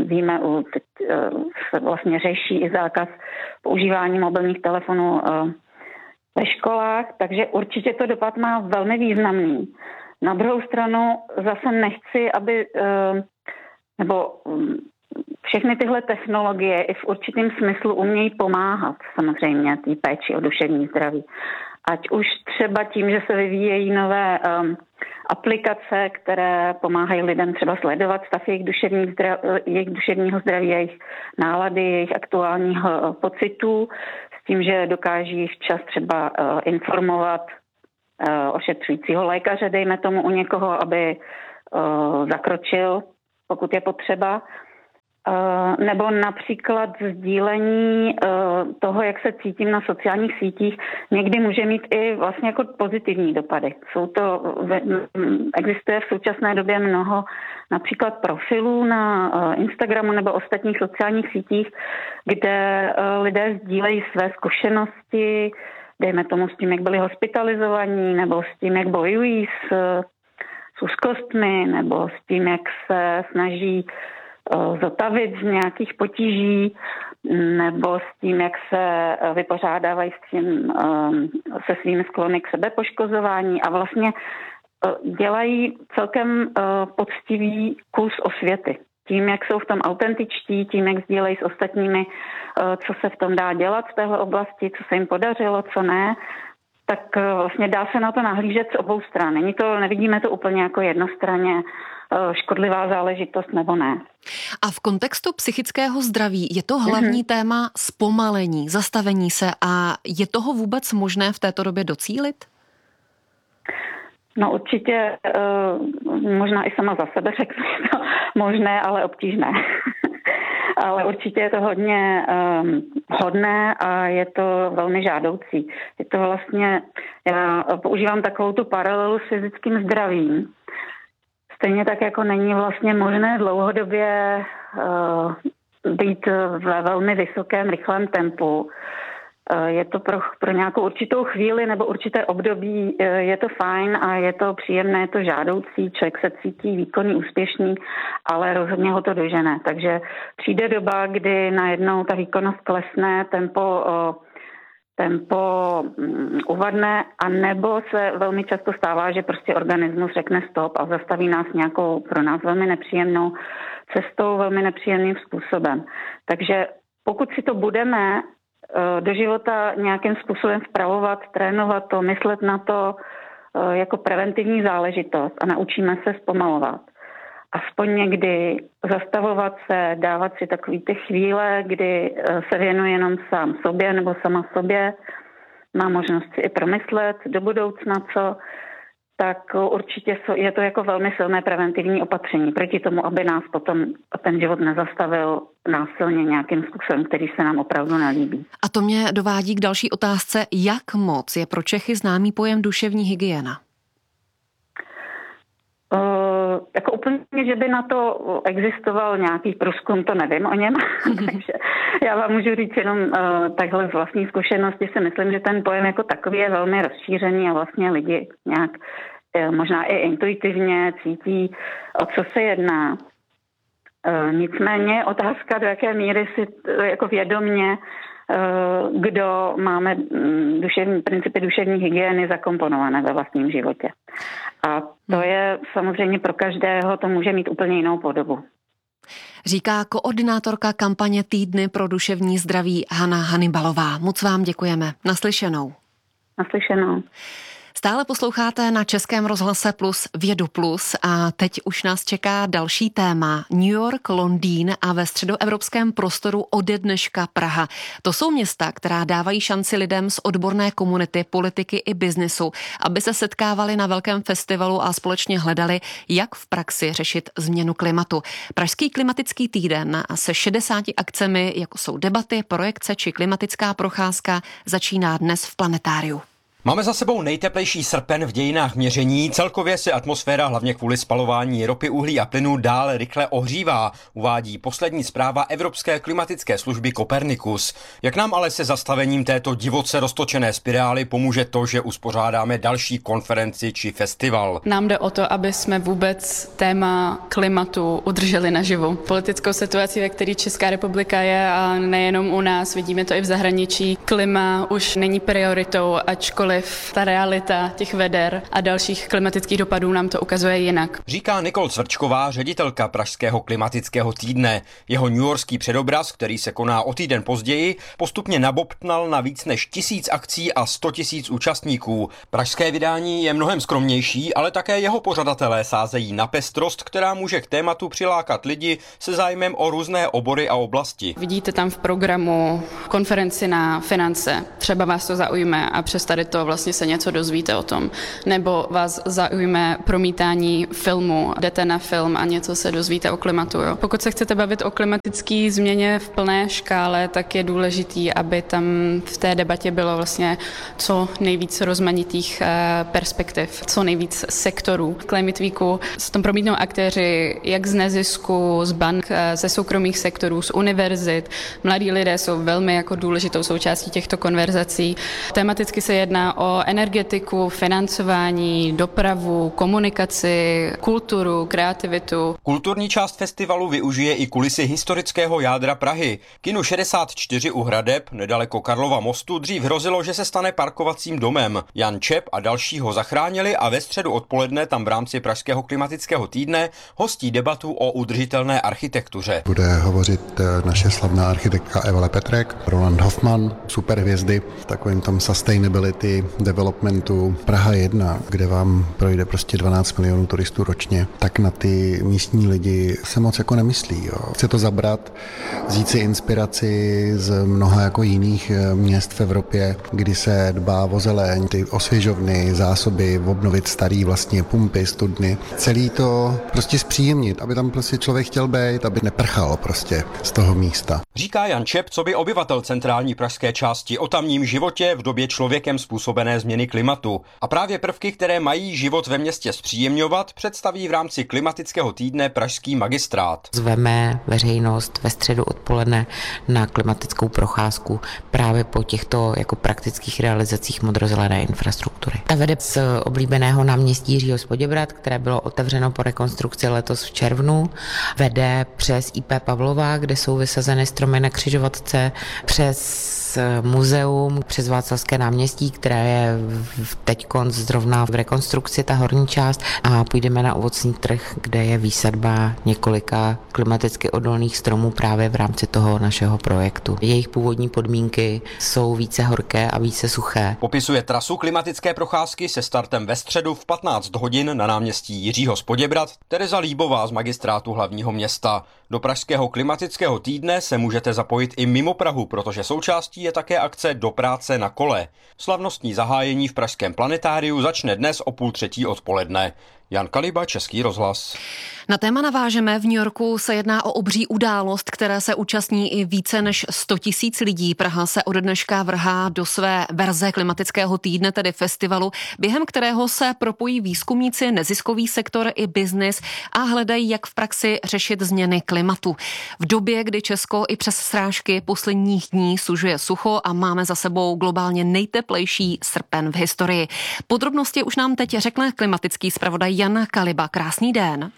víme, teď se vlastně řeší i zákaz používání mobilních telefonů ve školách, takže určitě to dopad má velmi významný. Na druhou stranu zase nechci, aby, nebo všechny tyhle technologie i v určitém smyslu umějí pomáhat samozřejmě té péči o duševní zdraví. Ať už třeba tím, že se vyvíjejí nové aplikace, které pomáhají lidem třeba sledovat stav jejich duševního zdraví, jejich nálady, jejich aktuálního pocitu, s tím, že dokáží včas třeba informovat ošetřujícího lékaře, dejme tomu u někoho, aby zakročil, pokud je potřeba. Nebo například sdílení toho, jak se cítím na sociálních sítích, někdy může mít i vlastně jako pozitivní dopady. Existuje v současné době mnoho například profilů na Instagramu nebo ostatních sociálních sítích, kde lidé sdílejí své zkušenosti, dejme tomu s tím, jak byli hospitalizovaní, nebo s tím, jak bojují s úzkostmi, nebo s tím, jak se snaží zotavit z nějakých potíží, nebo s tím, jak se vypořádávají se svými sklony k sebepoškozování a vlastně dělají celkem poctivý kus osvěty. Tím, jak jsou v tom autentičtí, tím, jak sdílejí s ostatními, co se v tom dá dělat v téhle oblasti, co se jim podařilo, co ne, tak vlastně dá se na to nahlížet z obou stran. Nevidíme to úplně jako jednostranně škodlivá záležitost nebo ne. A v kontextu psychického zdraví je to hlavní téma zpomalení, zastavení se a je toho vůbec možné v této době docílit? No určitě, možná i sama za sebe řeknu, že to možné, ale obtížné. Ale určitě je to hodně hodné a je to velmi žádoucí. Je to vlastně, já používám takovou tu paralelu s fyzickým zdravím. Stejně tak, jako není vlastně možné dlouhodobě být ve velmi vysokém, rychlém tempu. Je to pro nějakou určitou chvíli nebo určité období, je to fajn a je to příjemné, je to žádoucí, člověk se cítí výkonný, úspěšný, ale rozhodně ho to dožene. Takže přijde doba, kdy najednou ta výkonnost klesne, tempo uvadne a nebo se velmi často stává, že prostě organismus řekne stop a zastaví nás nějakou pro nás velmi nepříjemnou cestou, velmi nepříjemným způsobem. Takže pokud si to budeme do života nějakým způsobem vpravovat, trénovat to, myslet na to jako preventivní záležitost a naučíme se zpomalovat. Aspoň někdy zastavovat se, dávat si takový ty chvíle, kdy se věnuje jenom sám sobě nebo sama sobě, má možnost si i promyslet do budoucna co, tak určitě je to jako velmi silné preventivní opatření proti tomu, aby nás potom ten život nezastavil násilně nějakým způsobem, který se nám opravdu nelíbí. A to mě dovádí k další otázce, jak moc je pro Čechy známý pojem duševní hygiena? Jako úplně, že by na to existoval nějaký průzkum, to nevím o něm. Takže já vám můžu říct jenom takhle z vlastní zkušenosti si myslím, že ten pojem jako takový je velmi rozšířený a vlastně lidi nějak možná i intuitivně cítí, o co se jedná. Nicméně otázka, do jaké míry si jako vědomně kdo máme principy duševní hygieny zakomponované ve vlastním životě. A to je samozřejmě pro každého, to může mít úplně jinou podobu. Říká koordinátorka kampaně Týdny pro duševní zdraví Hana Hanibalová. Moc vám děkujeme. Naslyšenou. Naslyšenou. Stále posloucháte na Českém rozhlase Plus Vědu Plus a teď už nás čeká další téma. New York, Londýn a ve středoevropském prostoru ode dneška Praha. To jsou města, která dávají šanci lidem z odborné komunity, politiky i biznesu, aby se setkávali na velkém festivalu a společně hledali, jak v praxi řešit změnu klimatu. Pražský klimatický týden se 60 akcemi, jako jsou debaty, projekce či klimatická procházka, začíná dnes v Planetáriu. Máme za sebou nejteplejší srpen v dějinách měření. Celkově se atmosféra hlavně kvůli spalování ropy, uhlí a plynu dále rychle ohřívá, uvádí poslední zpráva Evropské klimatické služby Copernicus. Jak nám ale se zastavením této divoce roztočené spirály pomůže to, že uspořádáme další konferenci či festival? Nám jde o to, aby jsme vůbec téma klimatu udrželi naživu. Politickou situaci, ve které Česká republika je, a nejenom u nás, vidíme to i v zahraničí. Klima už není prioritou, ačkoliv ta realita těch veder a dalších klimatických dopadů nám to ukazuje jinak. Říká Nicole Cvrčková, ředitelka Pražského klimatického týdne. Jeho newyorský předobraz, který se koná o týden později, postupně nabobtnal na víc než 1000 akcí a 100 000 účastníků. Pražské vydání je mnohem skromnější, ale také jeho pořadatelé sázejí na pestrost, která může k tématu přilákat lidi se zájmem o různé obory a oblasti. Vidíte tam v programu konferenci na finance. Třeba vás to zaujme a přes tady to vlastně se něco dozvíte o tom. Nebo vás zaujme promítání filmu, jdete na film a něco se dozvíte o klimatu. Jo. Pokud se chcete bavit o klimatické změně v plné škále, tak je důležitý, aby tam v té debatě bylo vlastně co nejvíc rozmanitých perspektiv, co nejvíc sektorů. V Climate Weeku se tam promítnou aktéři jak z nezisku, z bank, ze soukromých sektorů, z univerzit. Mladí lidé jsou velmi jako důležitou součástí těchto konverzací. Tematicky se jedná o energetiku, financování, dopravu, komunikaci, kulturu, kreativitu. Kulturní část festivalu využije i kulisy historického jádra Prahy. Kinu 64 u Hradeb, nedaleko Karlova mostu, dřív hrozilo, že se stane parkovacím domem. Jan Čep a další ho zachránili a ve středu odpoledne tam v rámci Pražského klimatického týdne hostí debatu o udržitelné architektuře. Bude hovořit naše slavná architektka Eva Lepetrek, Roland Hoffman, superhvězdy v takovém tom sustainability developmentu Praha 1, kde vám projde prostě 12 milionů turistů ročně, tak na ty místní lidi se moc jako nemyslí. Jo. Chce to zabrat, vzít si inspiraci z mnoha jako jiných měst v Evropě, kdy se dbá o zeleň, ty osvěžovny, zásoby, obnovit starý vlastně pumpy, studny. Celý to prostě zpříjemnit, aby tam prostě člověk chtěl být, aby neprchal prostě z toho místa. Říká Jan Čep, co by obyvatel centrální pražské části o tamním životě v době člověkem způsobené změny klimatu. A právě prvky, které mají život ve městě zpříjemňovat, představí v rámci klimatického týdne pražský magistrát. Zveme veřejnost ve středu odpoledne na klimatickou procházku právě po těchto jako praktických realizacích modrozelené infrastruktury. Ta vede z oblíbeného náměstí Jiřího z Poděbrad, které bylo otevřeno po rekonstrukci letos v červnu, vede přes IP Pavlova, kde jsou vysazeny stromy na křižovatce, přes muzeum, přes Václavské náměstí, které je teďkon zrovna v rekonstrukci, ta horní část, a půjdeme na ovocný trh, kde je výsadba několika klimaticky odolných stromů právě v rámci toho našeho projektu. Jejich původní podmínky jsou více horké a více suché. Popisuje trasu klimatické procházky se startem ve středu v 15 hodin na náměstí Jiřího z Poděbrad Tereza Líbová z magistrátu hlavního města. Do pražského klimatického týdne se můžete zapojit i mimo Prahu, protože součástí je také akce Do práce na kole. Slavnostní zahájení v pražském planetáriu začne dnes o 2:30 odpoledne. Jan Kaliba, Český rozhlas. Na téma navážeme. V New Yorku se jedná o obří událost, které se účastní i více než 100 000 lidí. Praha se od dneška vrhá do své verze klimatického týdne, tedy festivalu, během kterého se propojí výzkumníci, neziskový sektor i biznis a hledají, jak v praxi řešit změny klimatu. V době, kdy Česko i přes srážky posledních dní sužuje sucho a máme za sebou globálně nejteplejší srpen v historii. Podrobnosti už nám teď řekne klimatický zpravodaj Jan Kaliba. Krásný den.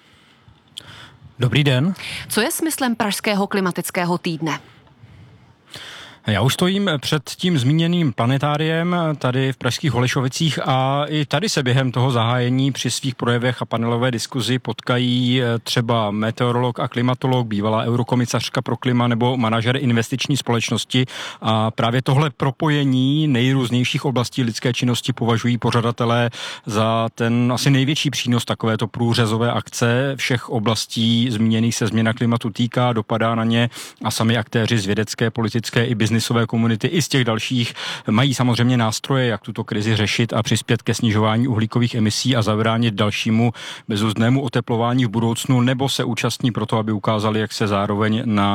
Dobrý den. Co je smyslem Pražského klimatického týdne? Já už stojím před tím zmíněným planetáriem tady v pražských Holešovicích a i tady se během toho zahájení při svých projevech a panelové diskuzi potkají třeba meteorolog a klimatolog, bývalá eurokomisařka pro klima nebo manažer investiční společnosti, a právě tohle propojení nejrůznějších oblastí lidské činnosti považují pořadatelé za ten asi největší přínos takovéto průřezové akce. Všech oblastí zmíněných se změna klimatu týká, dopadá na ně a sami aktéři z vědecké, politické i biznesové biznisové komunity i z těch dalších mají samozřejmě nástroje, jak tuto krizi řešit a přispět ke snižování uhlíkových emisí a zabránit dalšímu bezuzdnému oteplování v budoucnu, nebo se účastní proto, aby ukázali, jak se zároveň na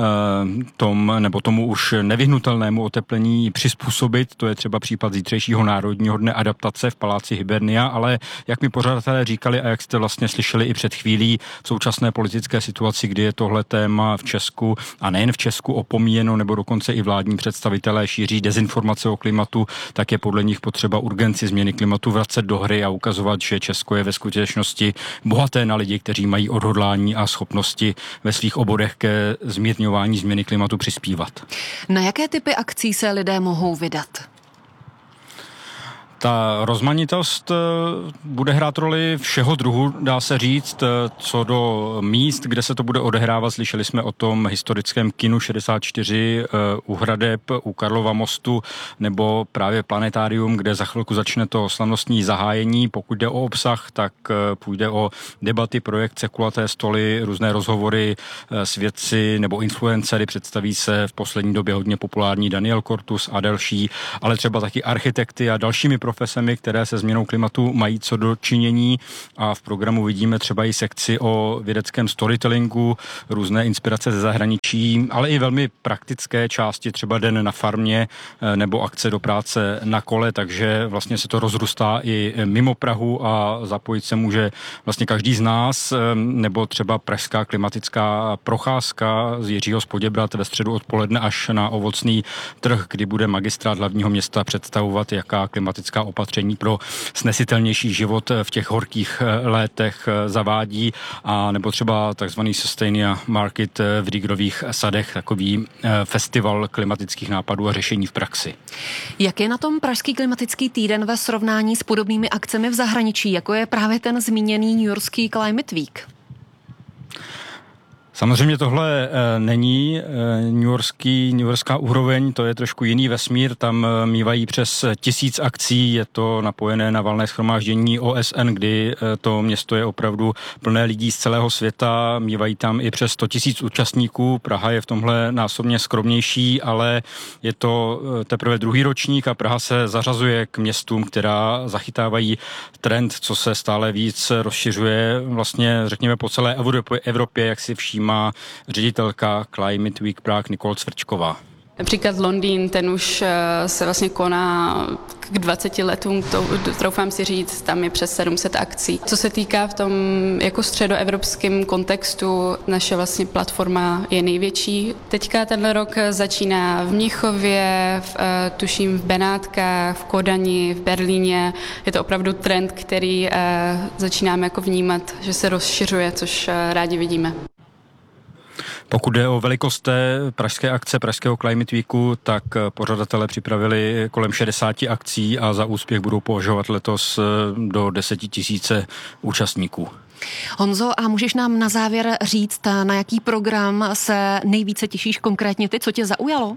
tomu už nevyhnutelnému oteplení přizpůsobit. To je třeba případ zítřejšího Národního dne adaptace v paláci Hibernia, ale jak mi pořadatelé říkali a jak jste vlastně slyšeli i před chvílí, v současné politické situaci, kdy je tohle téma v Česku a nejen v Česku opomíjeno, nebo dokonce i vládní představitelé šíří dezinformace o klimatu, tak je podle nich potřeba urgenci změny klimatu vracet do hry a ukazovat, že Česko je ve skutečnosti bohaté na lidi, kteří mají odhodlání a schopnosti ve svých oborech ke zmírňování změny klimatu přispívat. Na jaké typy akcí se lidé mohou vydat? Ta rozmanitost bude hrát roli všeho druhu, dá se říct, co do míst, kde se to bude odehrávat. Slyšeli jsme o tom historickém kinu 64 u Hradeb, u Karlova mostu, nebo právě Planetárium, kde za chvilku začne to slavnostní zahájení. Pokud jde o obsah, tak půjde o debaty, projekce, kulaté stoly, různé rozhovory s vědci nebo influencery. Představí se v poslední době hodně populární Daniel Kortus a další, ale třeba taky architekty a dalšími profesemi, které se změnou klimatu mají co do činění, a v programu vidíme třeba i sekci o vědeckém storytellingu, různé inspirace ze zahraničí, ale i velmi praktické části, třeba den na farmě nebo akce do práce na kole, takže vlastně se to rozrůstá i mimo Prahu a zapojit se může vlastně každý z nás, nebo třeba pražská klimatická procházka z Jiřího z Poděbrad ve středu odpoledne až na Ovocný trh, kdy bude magistrát hlavního města představovat, jaká klimatická opatření pro snesitelnější život v těch horkých létech zavádí, a nebo třeba takzvaný Sustainia Market v Rýgrových sadech, takový festival klimatických nápadů a řešení v praxi. Jak je na tom Pražský klimatický týden ve srovnání s podobnými akcemi v zahraničí, jako je právě ten zmíněný newyorský Climate Week? Samozřejmě tohle není newyorská úroveň, to je trošku jiný vesmír, tam mívají přes 1000 akcí, je to napojené na valné shromáždění OSN, kdy to město je opravdu plné lidí z celého světa, mívají tam i přes 100 000 účastníků, Praha je v tomhle násobně skromnější, ale je to teprve druhý ročník a Praha se zařazuje k městům, která zachytávají trend, co se stále víc rozšiřuje, vlastně řekněme po celé Evropě, jak si všímá ředitelka Climate Week Prague Nicole Cvrčková. Například Londýn, ten už se vlastně koná k 20 letům, to troufám si říct, tam je přes 700 akcí. Co se týká v tom jako středoevropském kontextu, naše vlastně platforma je největší. Teďka tenhle rok začíná v Mnichově, tuším v Benátkách, v Kodani, v Berlíně. Je to opravdu trend, který začínáme jako vnímat, že se rozšiřuje, což rádi vidíme. Pokud jde o velikost té pražské akce, pražského Climate Weeku, tak pořadatelé připravili kolem 60 akcí a za úspěch budou považovat letos do 10 000 účastníků. Honzo, a můžeš nám na závěr říct, na jaký program se nejvíce těšíš konkrétně ty, co tě zaujalo?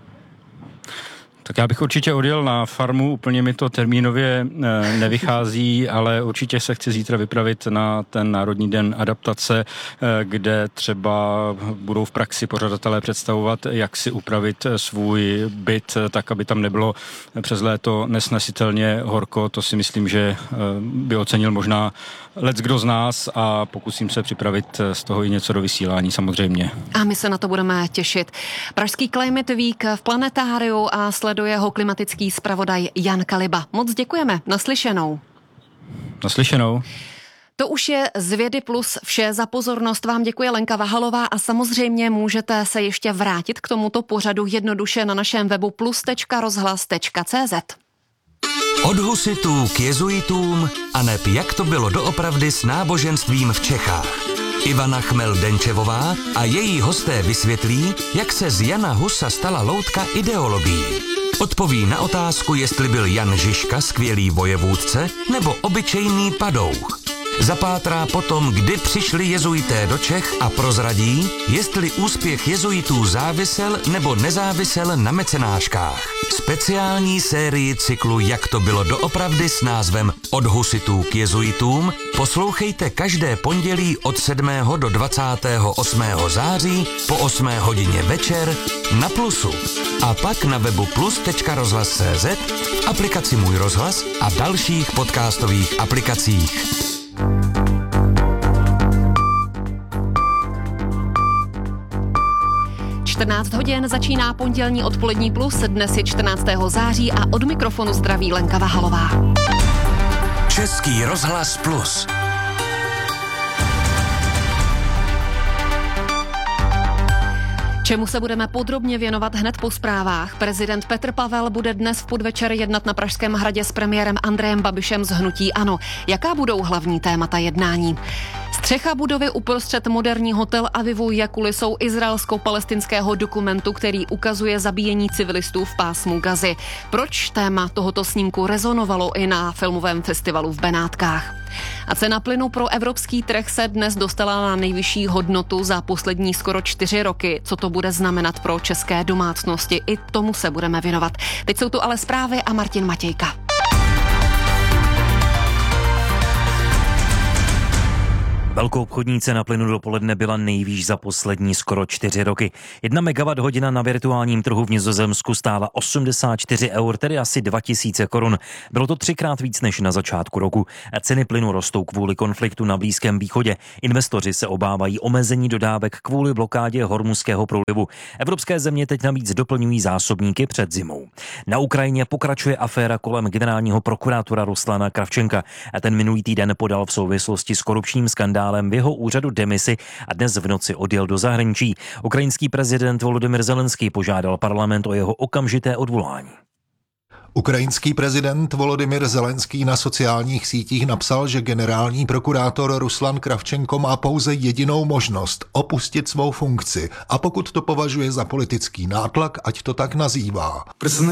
Tak já bych určitě odjel na farmu, úplně mi to termínově nevychází, ale určitě se chci zítra vypravit na ten Národní den adaptace, kde třeba budou v praxi pořadatelé představovat, jak si upravit svůj byt, tak, aby tam nebylo přes léto nesnesitelně horko. To si myslím, že by ocenil možná leckdo z nás a pokusím se připravit z toho i něco do vysílání samozřejmě. A my se na to budeme těšit. Pražský Climate Week v Planetáriu a sleduje ho klimatický zpravodaj Jan Kaliba. Moc děkujeme. Naslyšenou. Naslyšenou. To už je z Vědy Plus vše. Za pozornost vám děkuje Lenka Vahalová a samozřejmě můžete se ještě vrátit k tomuto pořadu jednoduše na našem webu plus.rozhlas.cz. Od husitů k jezuitům a neb jak to bylo doopravdy s náboženstvím v Čechách. Ivana Chmel-Denčevová a její hosté vysvětlí, jak se z Jana Husa stala loutka ideologií. Odpoví na otázku, jestli byl Jan Žižka skvělý vojevůdce nebo obyčejný padouch. Zapátrá potom, kdy přišli jezuité do Čech a prozradí, jestli úspěch jezuitů závisel nebo nezávisel na mecenáškách. Speciální sérii cyklu Jak to bylo doopravdy s názvem Od husitů k jezuitům poslouchejte každé pondělí od 7. do 28. září po 8 hodině večer na Plusu. A pak na webu plus.rozhlas.cz, v aplikaci Můj rozhlas a dalších podcastových aplikacích. V 14 hodin začíná pondělní odpolední Plus, dnes je 14. září a od mikrofonu zdraví Lenka Vahalová. Český rozhlas Plus. Čemu se budeme podrobně věnovat hned po zprávách. Prezident Petr Pavel bude dnes v podvečer jednat na Pražském hradě s premiérem Andrejem Babišem z hnutí ANO. Jaká budou hlavní témata jednání? Střecha budovy uprostřed moderního Tel Avivu je kulisou izraelsko-palestinského dokumentu, který ukazuje zabíjení civilistů v pásmu Gazy. Proč téma tohoto snímku rezonovalo i na filmovém festivalu v Benátkách? A cena plynu pro evropský trh se dnes dostala na nejvyšší hodnotu za poslední skoro 4 roky. Co to bude znamenat pro české domácnosti? I tomu se budeme věnovat. Teď jsou tu ale zprávy a Martin Matějka. Velkoobchodní cena plynu dopoledne byla nejvýš za poslední skoro 4 roky. 1 megawatt-hodina na virtuálním trhu v Nizozemsku stála 84 eur, tedy asi 2000 korun. Bylo to 3krát víc než na začátku roku. Ceny plynu rostou kvůli konfliktu na Blízkém východě. Investoři se obávají omezení dodávek kvůli blokádě Hormuzského průlivu. Evropské země teď navíc doplňují zásobníky před zimou. Na Ukrajině pokračuje aféra kolem generálního prokurátora Ruslana Kravčenka. Ten minulý týden podal v souvislosti s korupčním skandálem v jeho úřadu demisi a dnes v noci odjel do zahraničí. Ukrajinský prezident Volodymyr Zelenský požádal parlament o jeho okamžité odvolání. Ukrajinský prezident Volodymyr Zelenský na sociálních sítích napsal, že generální prokurátor Ruslan Kravčenko má pouze jedinou možnost opustit svou funkci a pokud to považuje za politický nátlak, ať to tak nazývá.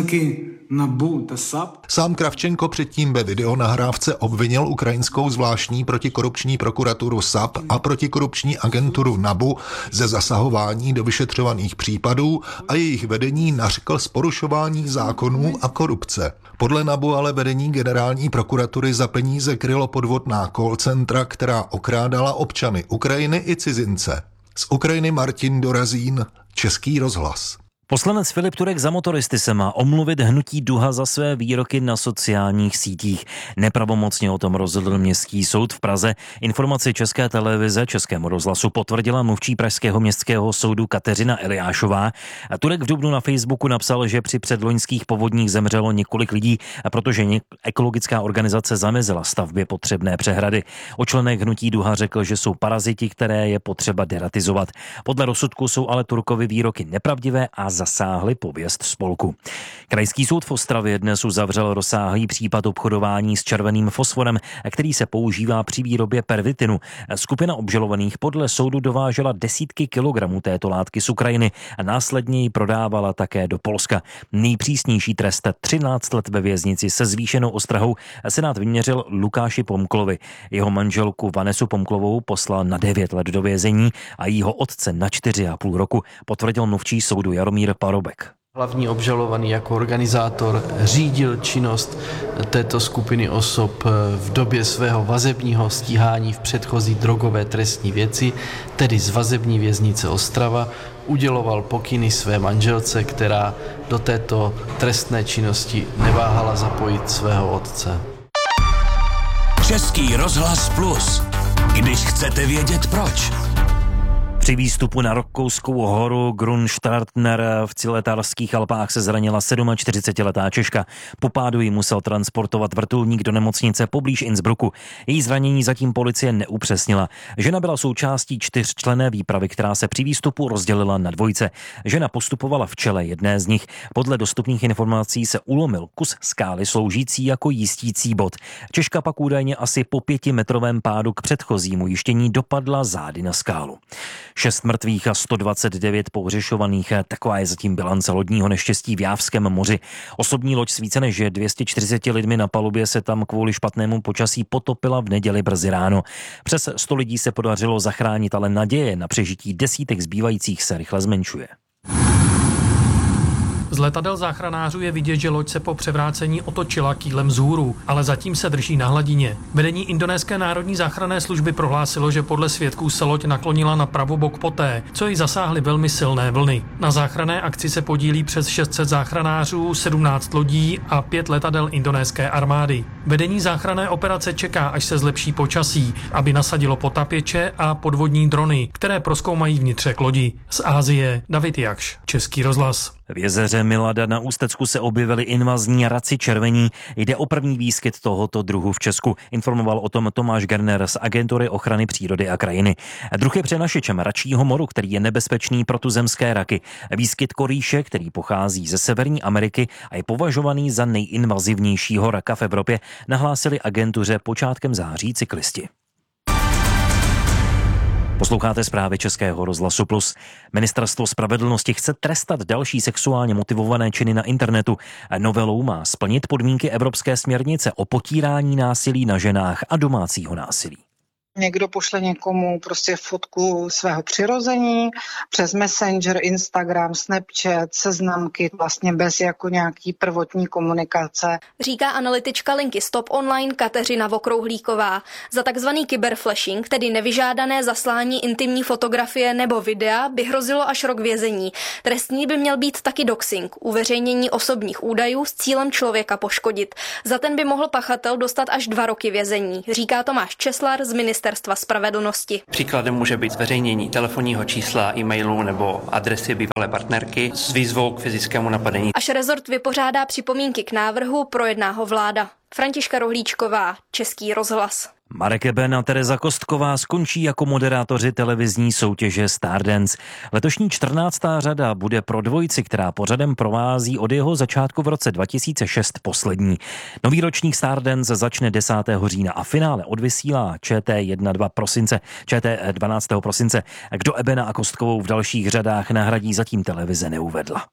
Sám Kravčenko předtím ve videonahrávce obvinil ukrajinskou zvláštní protikorupční prokuraturu SAP a protikorupční agenturu NABU ze zasahování do vyšetřovaných případů a jejich vedení nařkl z porušování zákonů a korupce. Podle NABU ale vedení generální prokuratury za peníze krylo podvodná call centra, která okrádala občany Ukrajiny i cizince. Z Ukrajiny Martin Dorazín, Český rozhlas. Poslanec Filip Turek za motoristy se má omluvit hnutí Duha za své výroky na sociálních sítích. Nepravomocně o tom rozhodl Městský soud v Praze. Informaci České televize Českému rozhlasu potvrdila mluvčí pražského městského soudu Kateřina Eliášová. Turek v dubnu na Facebooku napsal, že při předloňských povodních zemřelo několik lidí, protože ekologická organizace zamezila stavbě potřebné přehrady. O členech hnutí Duha řekl, že jsou paraziti, které je potřeba deratizovat. Podle rozsudku jsou ale Turkovy výroky nepravdivé a zasáhly pověst spolku. Krajský soud v Ostravě dnes uzavřel rozsáhlý případ obchodování s červeným fosforem, který se používá při výrobě pervitinu. Skupina obžalovaných podle soudu dovážela desítky kilogramů této látky z Ukrajiny a následně ji prodávala také do Polska. Nejpřísnější trest 13 let ve věznici se zvýšenou ostrahou senát vyměřil Lukáši Pomklovi. Jeho manželku Vanesu Pomklovou poslal na 9 let do vězení a jeho otce na 4,5 roku, potvrdil mluvčí soudu Jaromír Parobek. Hlavní obžalovaný jako organizátor řídil činnost této skupiny osob v době svého vazebního stíhání v předchozí drogové trestní věci, tedy z vazební věznice Ostrava, uděloval pokyny své manželce, která do této trestné činnosti neváhala zapojit svého otce. Český rozhlas Plus. Když chcete vědět proč. Při výstupu na Rakkouskou horu Grundstartner v Ciletarských Alpách se zranila 47letá Češka. Po pádu ji musel transportovat vrtulník do nemocnice poblíž Innsbrucku. Její zranění zatím policie neupřesnila. Žena byla součástí 4členné výpravy, která se při výstupu rozdělila na dvojce. Žena postupovala v čele jedné z nich. Podle dostupných informací se ulomil kus skály sloužící jako jistící bod. Češka pak údajně asi po 5metrovém pádu k předchozímu jištění dopadla zády na skálu. 6 mrtvých a 129 pohřešovaných. Taková je zatím bilance lodního neštěstí v Jávském moři. Osobní loď s více než 240 lidmi na palubě se tam kvůli špatnému počasí potopila v neděli brzy ráno. Přes 100 lidí se podařilo zachránit, ale naděje na přežití desítek zbývajících se rychle zmenšuje. Z letadel záchranářů je vidět, že loď se po převrácení otočila kýlem vzhůru, ale zatím se drží na hladině. Vedení Indonéské národní záchranné služby prohlásilo, že podle svědků se loď naklonila na pravobok poté, co ji zasáhly velmi silné vlny. Na záchranné akci se podílí přes 600 záchranářů, 17 lodí a 5 letadel indonéské armády. Vedení záchranné operace čeká, až se zlepší počasí, aby nasadilo potapěče a podvodní drony, které prozkoumají vnitřek lodi. Z Asie David Jakš, Český rozhlas. V jezeře Milada na Ústecku se objevily invazní raci červení. Jde o první výskyt tohoto druhu v Česku. Informoval o tom Tomáš Gerner z Agentury ochrany přírody a krajiny. Druh je přenašečem račího moru, který je nebezpečný pro tuzemské raky. Výskyt korýše, který pochází ze Severní Ameriky a je považovaný za nejinvazivnějšího raka v Evropě, nahlásili agentuře počátkem září cyklisti. Posloucháte zprávy Českého rozhlasu Plus. Ministerstvo spravedlnosti chce trestat další sexuálně motivované činy na internetu. Novelou má splnit podmínky evropské směrnice o potírání násilí na ženách a domácího násilí. Někdo pošle někomu prostě fotku svého přirození přes Messenger, Instagram, Snapchat, seznamky, vlastně bez jako nějaký prvotní komunikace. Říká analytička linky Stop Online Kateřina Vokrouhlíková. Za takzvaný kyberflashing, tedy nevyžádané zaslání intimní fotografie nebo videa, by hrozilo až rok vězení. Trestný by měl být taky doxing, uveřejnění osobních údajů s cílem člověka poškodit. Za ten by mohl pachatel dostat až 2 roky vězení, říká Tomáš Česlar z Ministerstva spravedlnosti. Příkladem může být zveřejnění telefonního čísla, e-mailu nebo adresy bývalé partnerky s výzvou k fyzickému napadení. Až rezort vypořádá připomínky k návrhu, projedná ho vláda. Františka Rohlíčková, Český rozhlas. Marek Eben a Tereza Kostková skončí jako moderátoři televizní soutěže Stardance. Letošní 14. řada bude pro dvojici, která pořadem provází od jeho začátku v roce 2006 poslední. Nový ročník Stardance začne 10. října a finále odvysílá ČT 12. prosince. Kdo Ebena a Kostkovou v dalších řadách nahradí, zatím televize neuvedla.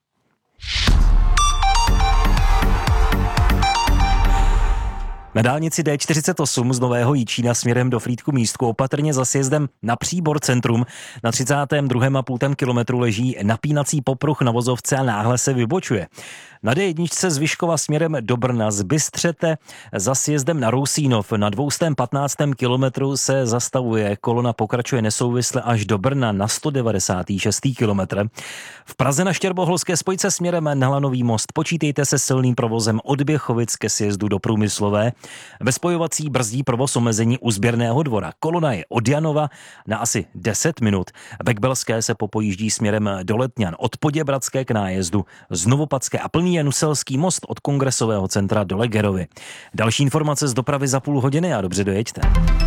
Na dálnici D48 z Nového Jičína směrem do Frýdku Místku opatrně za sjezdem na Příbor centrum na 32,5 kilometru leží napínací popruh na vozovce a náhle se vybočuje. Na D1 z Vyškova směrem do Brna z Bystřete za sjezdem na Rousínov na 215 kilometru se zastavuje. Kolona pokračuje nesouvisle až do Brna na 196. kilometr. V Praze na Štěrboholské spojce směrem na Lanový most počítejte se silným provozem od Běchovic ke sjezdu do Průmyslové. Ve spojovací brzdí provoz omezení u Sběrného dvora. Kolona je od Janova na asi 10 minut. Bekbelské se popojíždí směrem do Letňan od Poděbradské k nájezdu z Novopatské a plný je Nuselský most od Kongresového centra do Legerovy. Další informace z dopravy za půl hodiny a dobře dojeďte.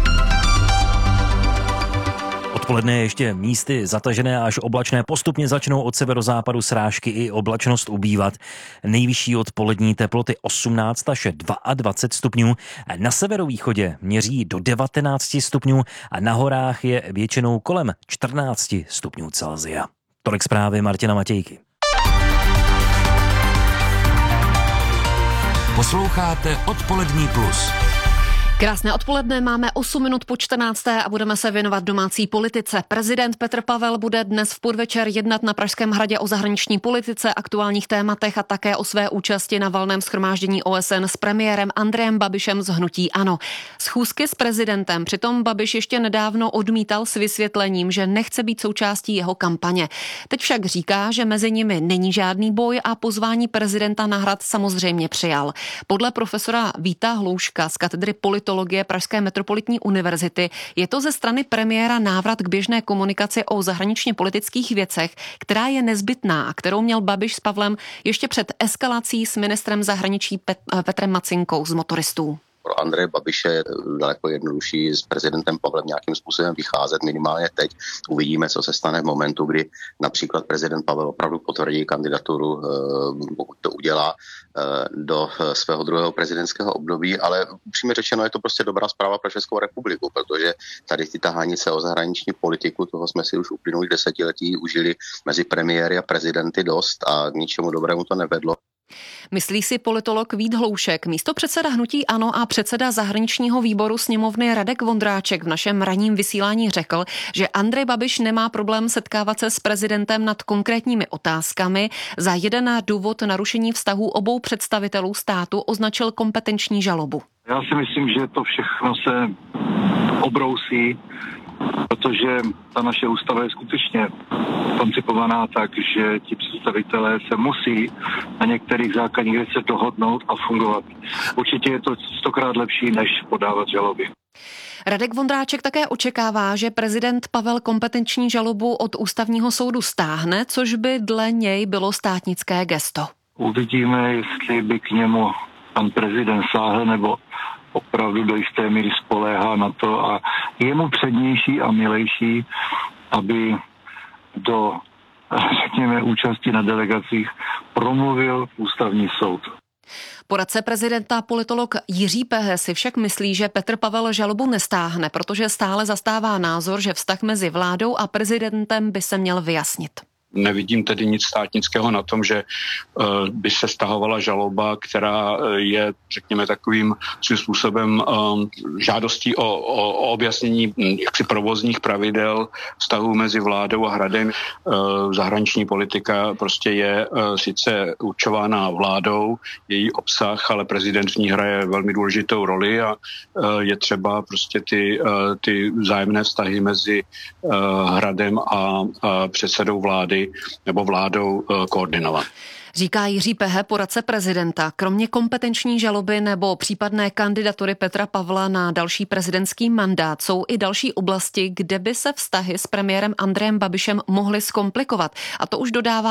Odpoledne ještě místy zatažené až oblačné, postupně začnou od severozápadu srážky i oblačnost ubývat. Nejvyšší odpolední teploty 18 až 22 stupňů. Na severovýchodě měří do 19 stupňů a na horách je většinou kolem 14 stupňů Celsia. Tolik zprávy Martina Matějky. Posloucháte Odpolední plus. Krásné odpoledne, máme 8 minut po 14. a budeme se věnovat domácí politice. Prezident Petr Pavel bude dnes v podvečer jednat na Pražském hradě o zahraniční politice, aktuálních tématech a také o své účasti na valném shromáždění OSN s premiérem Andrejem Babišem z hnutí ANO. Schůzky s prezidentem přitom Babiš ještě nedávno odmítal s vysvětlením, že nechce být součástí jeho kampaně. Teď však říká, že mezi nimi není žádný boj a pozvání prezidenta na hrad samozřejmě přijal. Podle profesora Víta Hlouška z katedry politologie Pražské metropolitní univerzity je to ze strany premiéra návrat k běžné komunikaci o zahraničně politických věcech, která je nezbytná a kterou měl Babiš s Pavlem ještě před eskalací s ministrem zahraničí Petrem Macinkou z motoristů. Pro Andreje Babiše je daleko jednodušší s prezidentem Pavlem nějakým způsobem vycházet, minimálně teď. Uvidíme, co se stane v momentu, kdy například prezident Pavel opravdu potvrdí kandidaturu, pokud to udělá, do svého druhého prezidentského období, ale upřímně řečeno je to prostě dobrá zpráva pro Českou republiku, protože tady ty tahanice o zahraniční politiku, toho jsme si už uplynulých desetiletí užili mezi premiéry a prezidenty dost a k ničemu dobrému to nevedlo. Myslí si politolog Vít Hloušek, místopředseda hnutí ANO a předseda zahraničního výboru sněmovny Radek Vondráček v našem ranním vysílání řekl, že Andrej Babiš nemá problém setkávat se s prezidentem nad konkrétními otázkami. Za jeden důvod narušení vztahů obou představitelů státu označil kompetenční žalobu. Já si myslím, že to všechno se obrousí, protože ta naše ústava je skutečně koncipovaná tak, že ti představitelé se musí na některých základních věcech dohodnout a fungovat. Určitě je to 100krát lepší, než podávat žaloby. Radek Vondráček také očekává, že prezident Pavel kompetenční žalobu od ústavního soudu stáhne, což by dle něj bylo státnické gesto. Uvidíme, jestli by k němu pan prezident sáhl nebo opravdu do jisté míry spoléhá na to a je mu přednější a milejší, aby do, řekněme, účasti na delegacích promluvil ústavní soud. Poradce prezidenta politolog Jiří Pehe si však myslí, že Petr Pavel žalobu nestáhne, protože stále zastává názor, že vztah mezi vládou a prezidentem by se měl vyjasnit. Nevidím tedy nic státnického na tom, že by se stahovala žaloba, která je, řekněme, takovým svým způsobem žádostí o objasnění jaksi provozních pravidel vztahů mezi vládou a Hradem. Zahraniční politika prostě je sice určována vládou, její obsah, ale prezident v ní hraje velmi důležitou roli a je třeba prostě ty vzájemné vztahy mezi Hradem a předsedou vlády nebo vládou koordinovat. Říká Jiří Pehe, poradce prezidenta. Kromě kompetenční žaloby nebo případné kandidatury Petra Pavla na další prezidentský mandát jsou i další oblasti, kde by se vztahy s premiérem Andrejem Babišem mohly zkomplikovat. A to už dodává